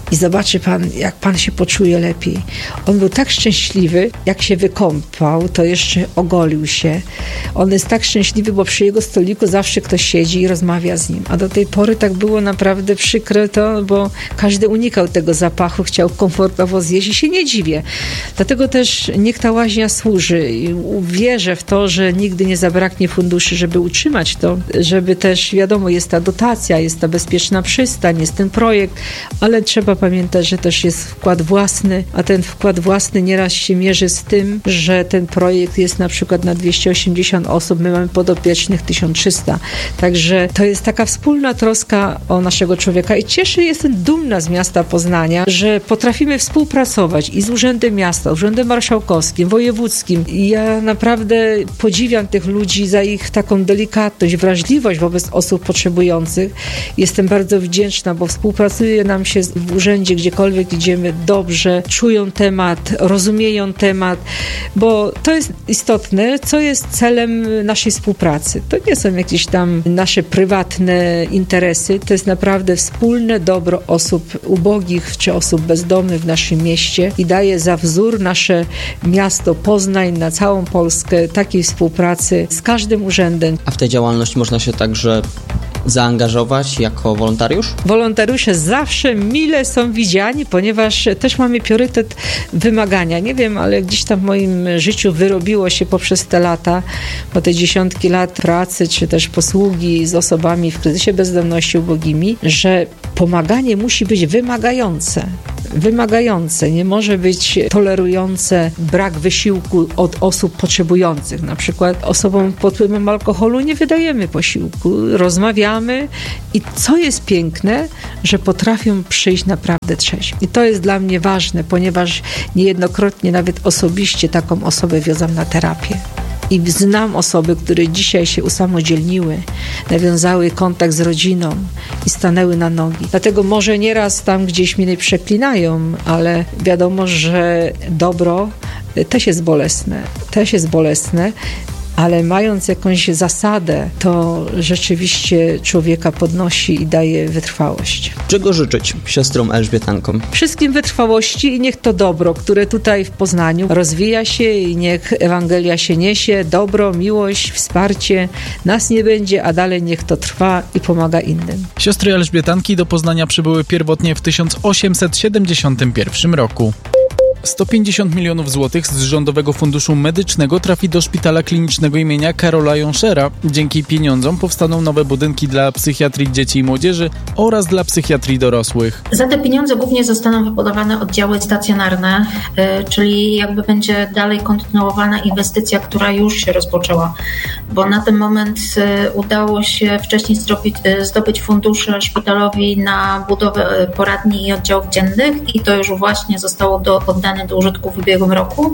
i zobaczy pan, jak pan się poczuje lepiej. On był tak szczęśliwy, jak się wykąpał, to jeszcze ogolił się. On jest tak szczęśliwy, bo przy jego stoliku zawsze ktoś siedzi i rozmawia z nim. A do tej pory tak było naprawdę przykre to, bo każdy unikał tego zapachu, chciał komfortowo zjeść i się nie dziwię. Dlatego też niech ta łaźnia służy. I wierzę w to, że nigdy nie zabraknie funduszy, żeby utrzymać to, żeby też, wiadomo, jest ta dotacja, jest ta bezpieczna przystań, jest ten projekt, ale trzeba pamiętać, że też jest wkład własny, a ten wkład własny nieraz się mierzy z tym, że ten projekt jest na przykład na dwieście osiemdziesiąt osób, my mamy podopiecznych tysiąc trzysta. Także to jest taka wspólna troska o naszego człowieka i cieszę, jestem dumna z miasta Poznania, że potrafimy współpracować i z Urzędem Miasta, Urzędem Marszałkowskim, Wojewódzkim. I ja naprawdę podziwiam tych ludzi za ich taką delikatność, wrażliwość wobec osób potrzebujących. Jestem bardzo wdzięczna, bo współpracuje nam się w urzędzie, gdziekolwiek idziemy, dobrze, czują temat, rozumieją temat, bo to jest istotne, co jest celem naszej współpracy. To nie są jakieś tam nasze prywatne interesy, to jest naprawdę wspólne dobro osób ubogich czy osób bezdomnych w naszym mieście i daje za wzór nasze miasto Poznań na całą Polskę takiej współpracy z każdym urzędem. A w tej działalności można się także zaangażować jako wolontariusz? Wolontariusze zawsze mile są widziani, ponieważ też mamy priorytet wymagania. Nie wiem, ale gdzieś tam w moim życiu wyrobiło się poprzez te lata, po te dziesiątki lat pracy, czy też posługi z osobami w kryzysie bezdomności ubogimi, że pomaganie musi być wymagające. Wymagające, nie może być tolerujące brak wysiłku od osób potrzebujących. Na przykład osobom pod wpływem alkoholu nie wydajemy posiłku, rozmawiamy i co jest piękne, że potrafią przyjść naprawdę trzeźwi. I to jest dla mnie ważne, ponieważ niejednokrotnie nawet osobiście taką osobę wiozam na terapię. I znam osoby, które dzisiaj się usamodzielniły, nawiązały kontakt z rodziną i stanęły na nogi. Dlatego może nieraz tam gdzieś mnie przeklinają, ale wiadomo, że dobro też jest bolesne. Też jest bolesne. Ale mając jakąś zasadę, to rzeczywiście człowieka podnosi i daje wytrwałość. Czego życzyć siostrom Elżbietankom? Wszystkim wytrwałości i niech to dobro, które tutaj w Poznaniu rozwija się i niech Ewangelia się niesie, dobro, miłość, wsparcie nas nie będzie, a dalej niech to trwa i pomaga innym. Siostry Elżbietanki do Poznania przybyły pierwotnie w tysiąc osiemset siedemdziesiątym pierwszym roku. sto pięćdziesiąt milionów złotych z Rządowego Funduszu Medycznego trafi do Szpitala Klinicznego imienia Karola Jonszera. Dzięki pieniądzom powstaną nowe budynki dla psychiatrii dzieci i młodzieży oraz dla psychiatrii dorosłych. Za te pieniądze głównie zostaną wybudowane oddziały stacjonarne, czyli jakby będzie dalej kontynuowana inwestycja, która już się rozpoczęła, bo na ten moment udało się wcześniej zdobyć, zdobyć fundusze szpitalowi na budowę poradni i oddziałów dziennych i to już właśnie zostało do, oddane do użytku w ubiegłym roku.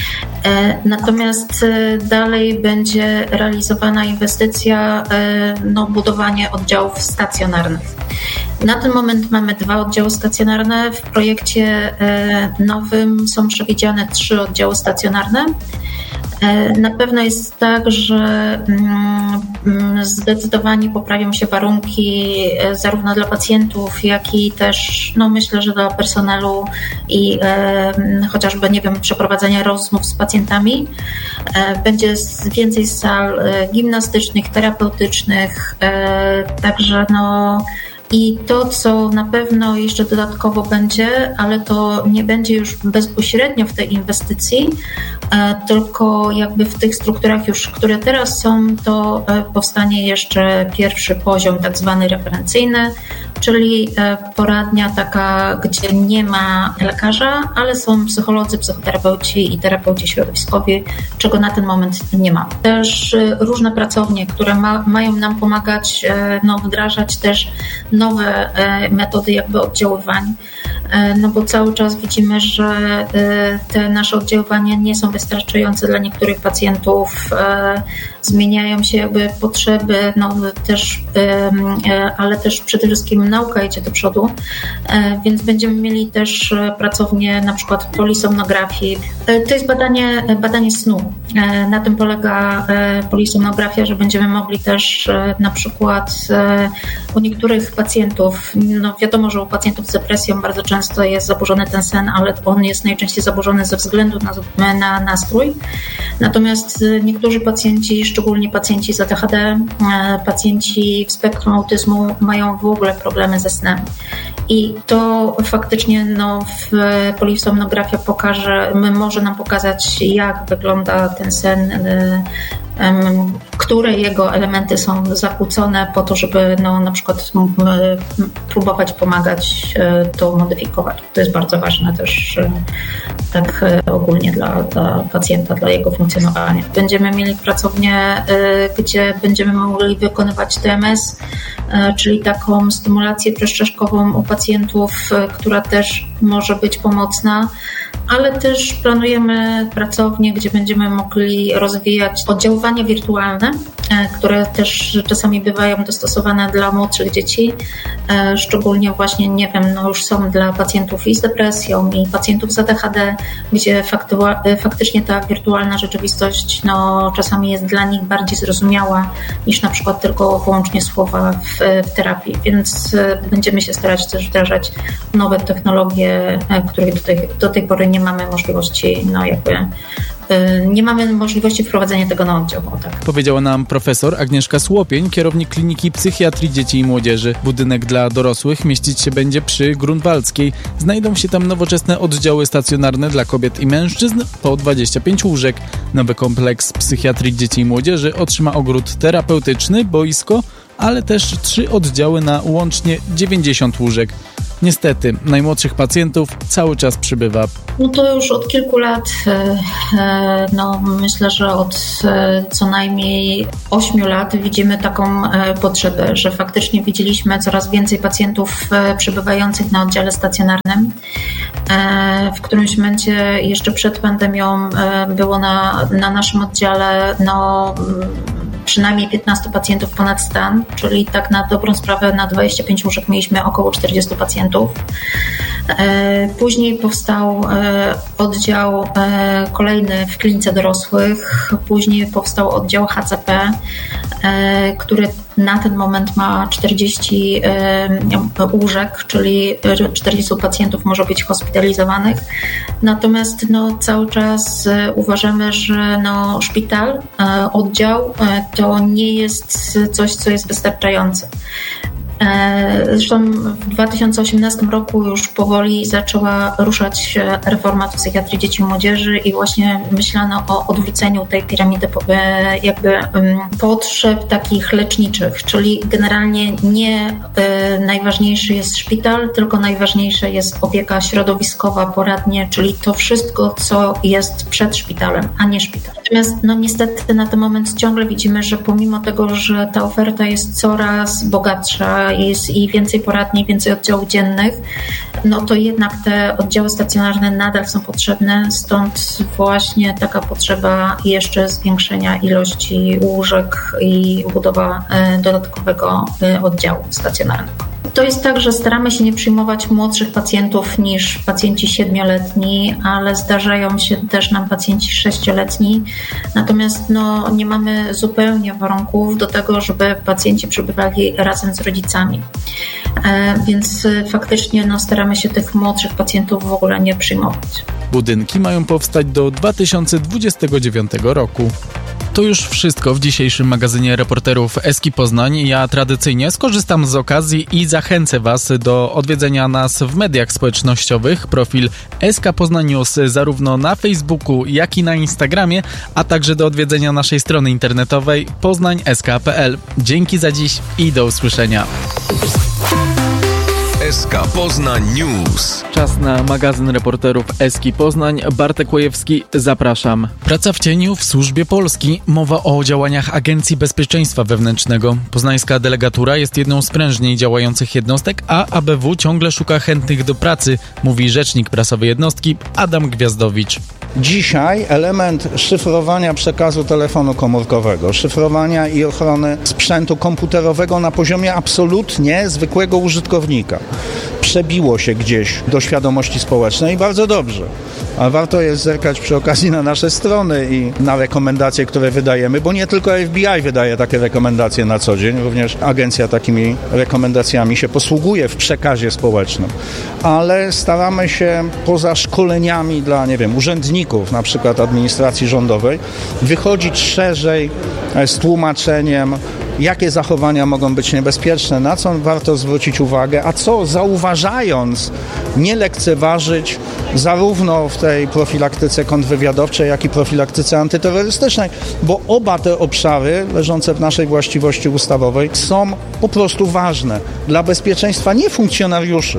Natomiast dalej będzie realizowana inwestycja, no, budowanie oddziałów stacjonarnych. Na ten moment mamy dwa oddziały stacjonarne. W projekcie nowym są przewidziane trzy oddziały stacjonarne. Na pewno jest tak, że zdecydowanie poprawią się warunki zarówno dla pacjentów, jak i też, no myślę, że dla personelu i e, chociażby, nie wiem, przeprowadzenia rozmów z pacjentami. E, będzie więcej sal gimnastycznych, terapeutycznych, e, także no i to, co na pewno jeszcze dodatkowo będzie, ale to nie będzie już bezpośrednio w tej inwestycji, tylko jakby w tych strukturach już, które teraz są, to powstanie jeszcze pierwszy poziom, tak zwany referencyjny, czyli poradnia taka, gdzie nie ma lekarza, ale są psycholodzy, psychoterapeuci i terapeuci środowiskowi, czego na ten moment nie ma. Też różne pracownie, które ma, mają nam pomagać, no, wdrażać też nowe metody jakby oddziaływań, no bo cały czas widzimy, że te nasze oddziaływania nie są wystarczające dla niektórych pacjentów, zmieniają się jakby potrzeby, no też, ale też przede wszystkim nauka idzie do przodu, więc będziemy mieli też pracownię na przykład polisomnografii. To jest badanie, badanie snu. Na tym polega polisomnografia, że będziemy mogli też na przykład u niektórych pacjentów, no wiadomo, że u pacjentów z depresją bardzo często często jest zaburzony ten sen, ale on jest najczęściej zaburzony ze względu na, na nastrój. Natomiast niektórzy pacjenci, szczególnie pacjenci z A D H D, pacjenci w spektrum autyzmu mają w ogóle problemy ze snem. I to faktycznie no, w polisomnografia pokaże, może nam pokazać, jak wygląda ten sen, które jego elementy są zakłócone po to, żeby no, na przykład próbować pomagać to modyfikować. To jest bardzo ważne też tak ogólnie dla, dla pacjenta, dla jego funkcjonowania. Będziemy mieli pracownię, gdzie będziemy mogli wykonywać T M S, czyli taką stymulację przestrzeszkową u pacjentów, która też może być pomocna, ale też planujemy pracownię, gdzie będziemy mogli rozwijać oddziaływania wirtualne, które też czasami bywają dostosowane dla młodszych dzieci, szczególnie właśnie, nie wiem, no już są dla pacjentów i z depresją, i pacjentów z A D H D, gdzie fakty, faktycznie ta wirtualna rzeczywistość no, czasami jest dla nich bardziej zrozumiała niż na przykład tylko wyłącznie słowa w, w terapii, więc będziemy się starać też wdrażać nowe technologie, których do tej, do tej pory nie mamy możliwości, no jakby nie mamy możliwości wprowadzenia tego na oddział. Tak. Powiedziała nam profesor Agnieszka Słopień, kierownik Kliniki Psychiatrii Dzieci i Młodzieży. Budynek dla dorosłych mieścić się będzie przy Grunwaldzkiej. Znajdą się tam nowoczesne oddziały stacjonarne dla kobiet i mężczyzn, po dwadzieścia pięć łóżek. Nowy kompleks Psychiatrii Dzieci i Młodzieży otrzyma ogród terapeutyczny, boisko, ale też trzy oddziały na łącznie dziewięćdziesiąt łóżek. Niestety, najmłodszych pacjentów cały czas przybywa. No to już od kilku lat, no myślę, że od co najmniej ośmiu lat widzimy taką potrzebę, że faktycznie widzieliśmy coraz więcej pacjentów przebywających na oddziale stacjonarnym. W którymś momencie jeszcze przed pandemią było na, na naszym oddziale no, przynajmniej piętnastu pacjentów ponad stan, czyli tak na dobrą sprawę na dwadzieścia pięć łóżek mieliśmy około czterdziestu pacjentów. Później powstał oddział kolejny w klinice dorosłych, później powstał oddział H C P, który na ten moment ma czterdzieści łóżek, czyli czterdziestu pacjentów może być hospitalizowanych. Natomiast no, cały czas uważamy, że no, szpital, oddział to nie jest coś, co jest wystarczające. Zresztą w dwa tysiące osiemnastym roku już powoli zaczęła ruszać reforma w psychiatrii dzieci i młodzieży i właśnie myślano o odwróceniu tej piramidy jakby potrzeb takich leczniczych, czyli generalnie nie najważniejszy jest szpital, tylko najważniejsza jest opieka środowiskowa, poradnie, czyli to wszystko, co jest przed szpitalem, a nie szpital. Natomiast no niestety na ten moment ciągle widzimy, że pomimo tego, że ta oferta jest coraz bogatsza, jest i więcej poradni, więcej oddziałów dziennych, no to jednak te oddziały stacjonarne nadal są potrzebne, stąd właśnie taka potrzeba jeszcze zwiększenia ilości łóżek i budowa dodatkowego oddziału stacjonarnego. To jest tak, że staramy się nie przyjmować młodszych pacjentów niż pacjenci siedmioletni, ale zdarzają się też nam pacjenci sześcioletni. Natomiast no, nie mamy zupełnie warunków do tego, żeby pacjenci przebywali razem z rodzicami. E, więc faktycznie no, staramy się tych młodszych pacjentów w ogóle nie przyjmować. Budynki mają powstać do dwa tysiące dwudziestego dziewiątego roku. To już wszystko w dzisiejszym magazynie reporterów Eski Poznań. Ja tradycyjnie skorzystam z okazji i zachęcę Was do odwiedzenia nas w mediach społecznościowych. Profil S K Poznań News zarówno na Facebooku, jak i na Instagramie, a także do odwiedzenia naszej strony internetowej poznań kropka s k kropka p l. Dzięki za dziś i do usłyszenia. S K Poznań News. Czas na magazyn reporterów Eski Poznań. Bartek Łojewski, zapraszam. Praca w cieniu w służbie Polski. Mowa o działaniach Agencji Bezpieczeństwa Wewnętrznego. Poznańska delegatura jest jedną z prężniej działających jednostek, a A B W ciągle szuka chętnych do pracy, mówi rzecznik prasowy jednostki Adam Gwiazdowicz. Dzisiaj element szyfrowania przekazu telefonu komórkowego, szyfrowania i ochrony sprzętu komputerowego na poziomie absolutnie zwykłego użytkownika przebiło się gdzieś do świadomości społecznej i bardzo dobrze. A warto jest zerkać przy okazji na nasze strony i na rekomendacje, które wydajemy, bo nie tylko F B I wydaje takie rekomendacje na co dzień, również agencja takimi rekomendacjami się posługuje w przekazie społecznym. Ale staramy się poza szkoleniami dla, nie wiem, urzędników, na przykład administracji rządowej, wychodzić szerzej z tłumaczeniem, jakie zachowania mogą być niebezpieczne, na co warto zwrócić uwagę, a co zauważając nie lekceważyć zarówno w tej profilaktyce kontrwywiadowczej, jak i profilaktyce antyterrorystycznej, bo oba te obszary leżące w naszej właściwości ustawowej są po prostu ważne dla bezpieczeństwa nie funkcjonariuszy,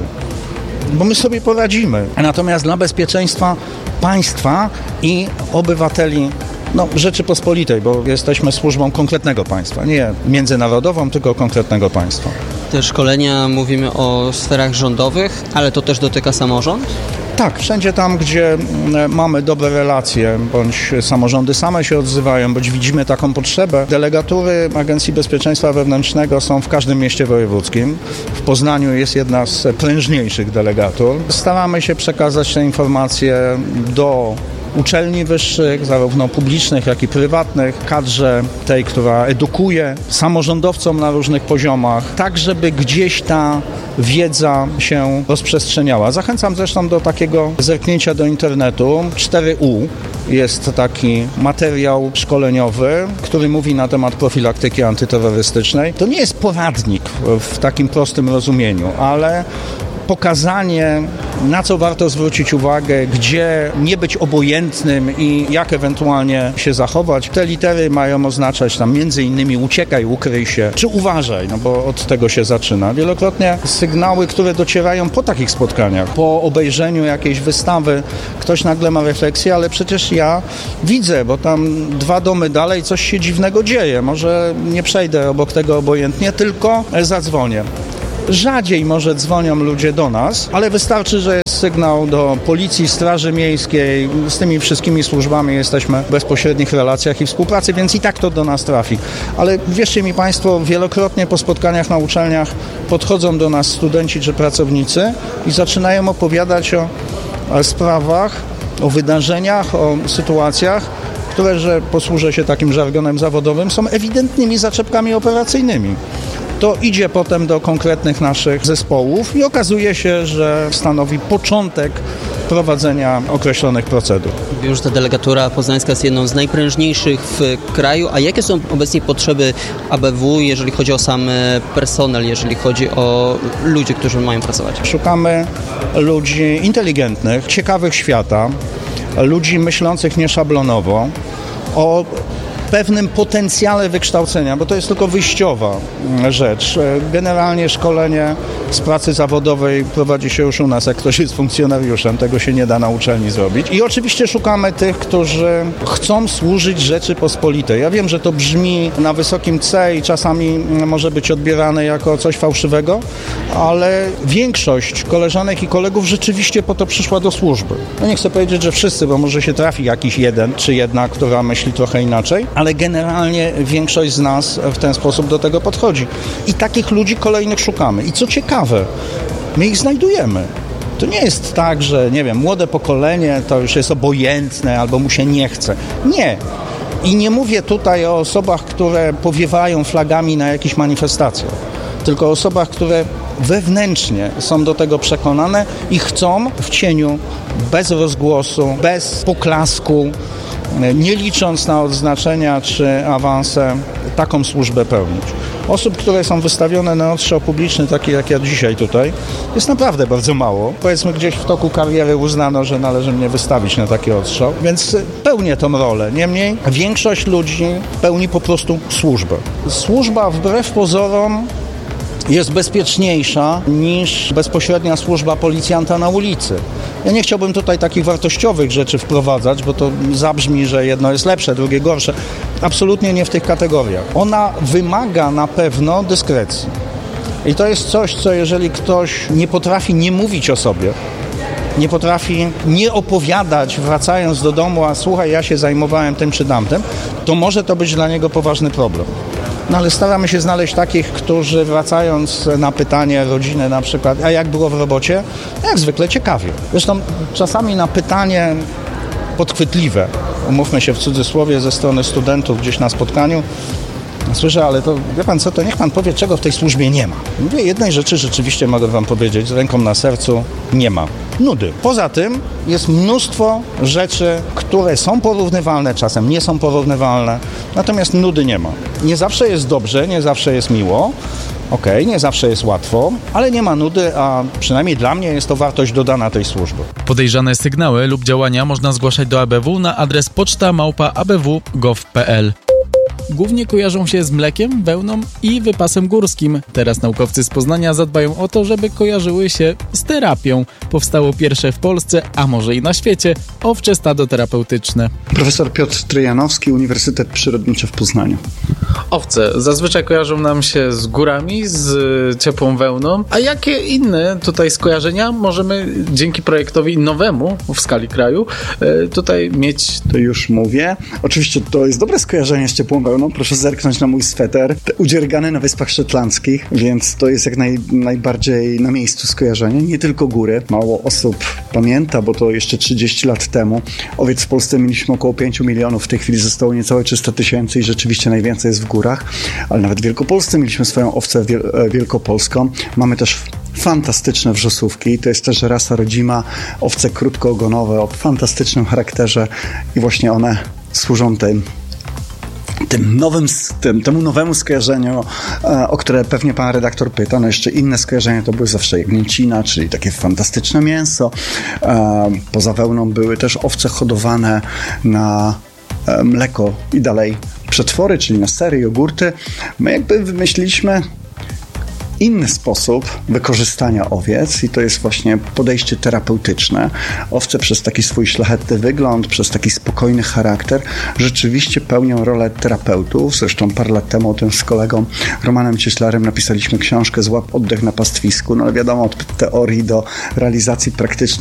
bo my sobie poradzimy, natomiast dla bezpieczeństwa państwa i obywateli No, Rzeczypospolitej, bo jesteśmy służbą konkretnego państwa, nie międzynarodową, tylko konkretnego państwa. Te szkolenia, mówimy o sferach rządowych, ale to też dotyka samorząd? Tak, wszędzie tam, gdzie mamy dobre relacje, bądź samorządy same się odzywają, bądź widzimy taką potrzebę. Delegatury Agencji Bezpieczeństwa Wewnętrznego są w każdym mieście wojewódzkim. W Poznaniu jest jedna z prężniejszych delegatur. Staramy się przekazać te informacje do uczelni wyższych, zarówno publicznych, jak i prywatnych, kadrze tej, która edukuje, samorządowcom na różnych poziomach, tak żeby gdzieś ta wiedza się rozprzestrzeniała. Zachęcam zresztą do takiego zerknięcia do internetu. cztery U jest taki materiał szkoleniowy, który mówi na temat profilaktyki antyterrorystycznej. To nie jest poradnik w takim prostym rozumieniu, ale pokazanie, na co warto zwrócić uwagę, gdzie nie być obojętnym i jak ewentualnie się zachować. Te litery mają oznaczać tam między innymi uciekaj, ukryj się, czy uważaj, no bo od tego się zaczyna. Wielokrotnie sygnały, które docierają po takich spotkaniach, po obejrzeniu jakiejś wystawy, ktoś nagle ma refleksję, ale przecież ja widzę, bo tam dwa domy dalej coś się dziwnego dzieje. Może nie przejdę obok tego obojętnie, tylko zadzwonię. Rzadziej może dzwonią ludzie do nas, ale wystarczy, że jest sygnał do Policji, Straży Miejskiej. Z tymi wszystkimi służbami jesteśmy w bezpośrednich relacjach i współpracy, więc i tak to do nas trafi. Ale wierzcie mi Państwo, wielokrotnie po spotkaniach na uczelniach podchodzą do nas studenci czy pracownicy i zaczynają opowiadać o, o sprawach, o wydarzeniach, o sytuacjach, które, że posłużę się takim żargonem zawodowym, są ewidentnymi zaczepkami operacyjnymi. To idzie potem do konkretnych naszych zespołów i okazuje się, że stanowi początek prowadzenia określonych procedur. Już ta delegatura poznańska jest jedną z najprężniejszych w kraju, a jakie są obecnie potrzeby A B W, jeżeli chodzi o sam personel, jeżeli chodzi o ludzi, którzy mają pracować? Szukamy ludzi inteligentnych, ciekawych świata, ludzi myślących nieszablonowo, o pewnym potencjale wykształcenia, bo to jest tylko wyjściowa rzecz. Generalnie szkolenie z pracy zawodowej prowadzi się już u nas, jak ktoś jest funkcjonariuszem, tego się nie da na uczelni zrobić. I oczywiście szukamy tych, którzy chcą służyć Rzeczypospolitej. Ja wiem, że to brzmi na wysokim C i czasami może być odbierane jako coś fałszywego, ale większość koleżanek i kolegów rzeczywiście po to przyszła do służby. No nie chcę powiedzieć, że wszyscy, bo może się trafi jakiś jeden czy jedna, która myśli trochę inaczej, ale generalnie większość z nas w ten sposób do tego podchodzi. I takich ludzi kolejnych szukamy. I co ciekawe, my ich znajdujemy. To nie jest tak, że, nie wiem, młode pokolenie to już jest obojętne albo mu się nie chce. Nie. I nie mówię tutaj o osobach, które powiewają flagami na jakichś manifestacjach, tylko o osobach, które wewnętrznie są do tego przekonane i chcą w cieniu, bez rozgłosu, bez poklasku, nie licząc na odznaczenia czy awanse, taką służbę pełnić. Osób, które są wystawione na odstrzał publiczny, takie jak ja dzisiaj tutaj, jest naprawdę bardzo mało. Powiedzmy, gdzieś w toku kariery uznano, że należy mnie wystawić na taki odstrzał, więc pełnię tą rolę. Niemniej większość ludzi pełni po prostu służbę. Służba wbrew pozorom jest bezpieczniejsza niż bezpośrednia służba policjanta na ulicy. Ja nie chciałbym tutaj takich wartościowych rzeczy wprowadzać, bo to zabrzmi, że jedno jest lepsze, drugie gorsze. Absolutnie nie w tych kategoriach. Ona wymaga na pewno dyskrecji. I to jest coś, co jeżeli ktoś nie potrafi nie mówić o sobie, nie potrafi nie opowiadać, wracając do domu, a słuchaj, ja się zajmowałem tym czy tamtym, to może to być dla niego poważny problem. No ale staramy się znaleźć takich, którzy wracając na pytanie rodziny na przykład, a jak było w robocie? Jak zwykle ciekawie. Zresztą czasami na pytanie podchwytliwe, umówmy się w cudzysłowie, ze strony studentów gdzieś na spotkaniu, słyszę, ale to wie pan co, to niech pan powie, czego w tej służbie nie ma. Mówię, jednej rzeczy rzeczywiście mogę wam powiedzieć, z ręką na sercu, nie ma. Nudy. Poza tym jest mnóstwo rzeczy, które są porównywalne, czasem nie są porównywalne, natomiast nudy nie ma. Nie zawsze jest dobrze, nie zawsze jest miło, okej, okay, nie zawsze jest łatwo, ale nie ma nudy, a przynajmniej dla mnie jest to wartość dodana tej służby. Podejrzane sygnały lub działania można zgłaszać do A B W na adres poczta małpa a b w kropka gov kropka p l. Głównie kojarzą się z mlekiem, wełną i wypasem górskim. Teraz naukowcy z Poznania zadbają o to, żeby kojarzyły się z terapią. Powstało pierwsze w Polsce, a może i na świecie, owcze stado terapeutyczne. Profesor Piotr Trojanowski, Uniwersytet Przyrodniczy w Poznaniu. Owce zazwyczaj kojarzą nam się z górami, z ciepłą wełną. A jakie inne tutaj skojarzenia możemy dzięki projektowi nowemu w skali kraju tutaj mieć? To już mówię. Oczywiście to jest dobre skojarzenie z ciepłą wełną. Proszę zerknąć na mój sweter. Udziergany na Wyspach Szetlandzkich, więc to jest jak naj, najbardziej na miejscu skojarzenie. Nie tylko góry. Mało osób pamięta, bo to jeszcze trzydzieści lat temu. Owiec w Polsce mieliśmy około pięć milionów. W tej chwili zostało niecałe trzysta tysięcy i rzeczywiście najwięcej jest w górach. Ale nawet w Wielkopolsce mieliśmy swoją owcę wiel- wielkopolską. Mamy też fantastyczne wrzosówki. To jest też rasa rodzima. Owce krótkoogonowe o fantastycznym charakterze i właśnie one służą tym Tym nowym, tym, temu nowemu skojarzeniu, e, o które pewnie pan redaktor pyta. No jeszcze inne skojarzenia to były zawsze jagnięcina, czyli takie fantastyczne mięso. E, poza wełną były też owce hodowane na e, mleko i dalej przetwory, czyli na sery, jogurty. My jakby wymyśliliśmy inny sposób wykorzystania owiec i to jest właśnie podejście terapeutyczne. Owce przez taki swój szlachetny wygląd, przez taki spokojny charakter rzeczywiście pełnią rolę terapeutów. Zresztą parę lat temu o tym z kolegą Romanem Cieślarem napisaliśmy książkę Złap oddech na pastwisku. No ale wiadomo, od teorii do realizacji praktycznej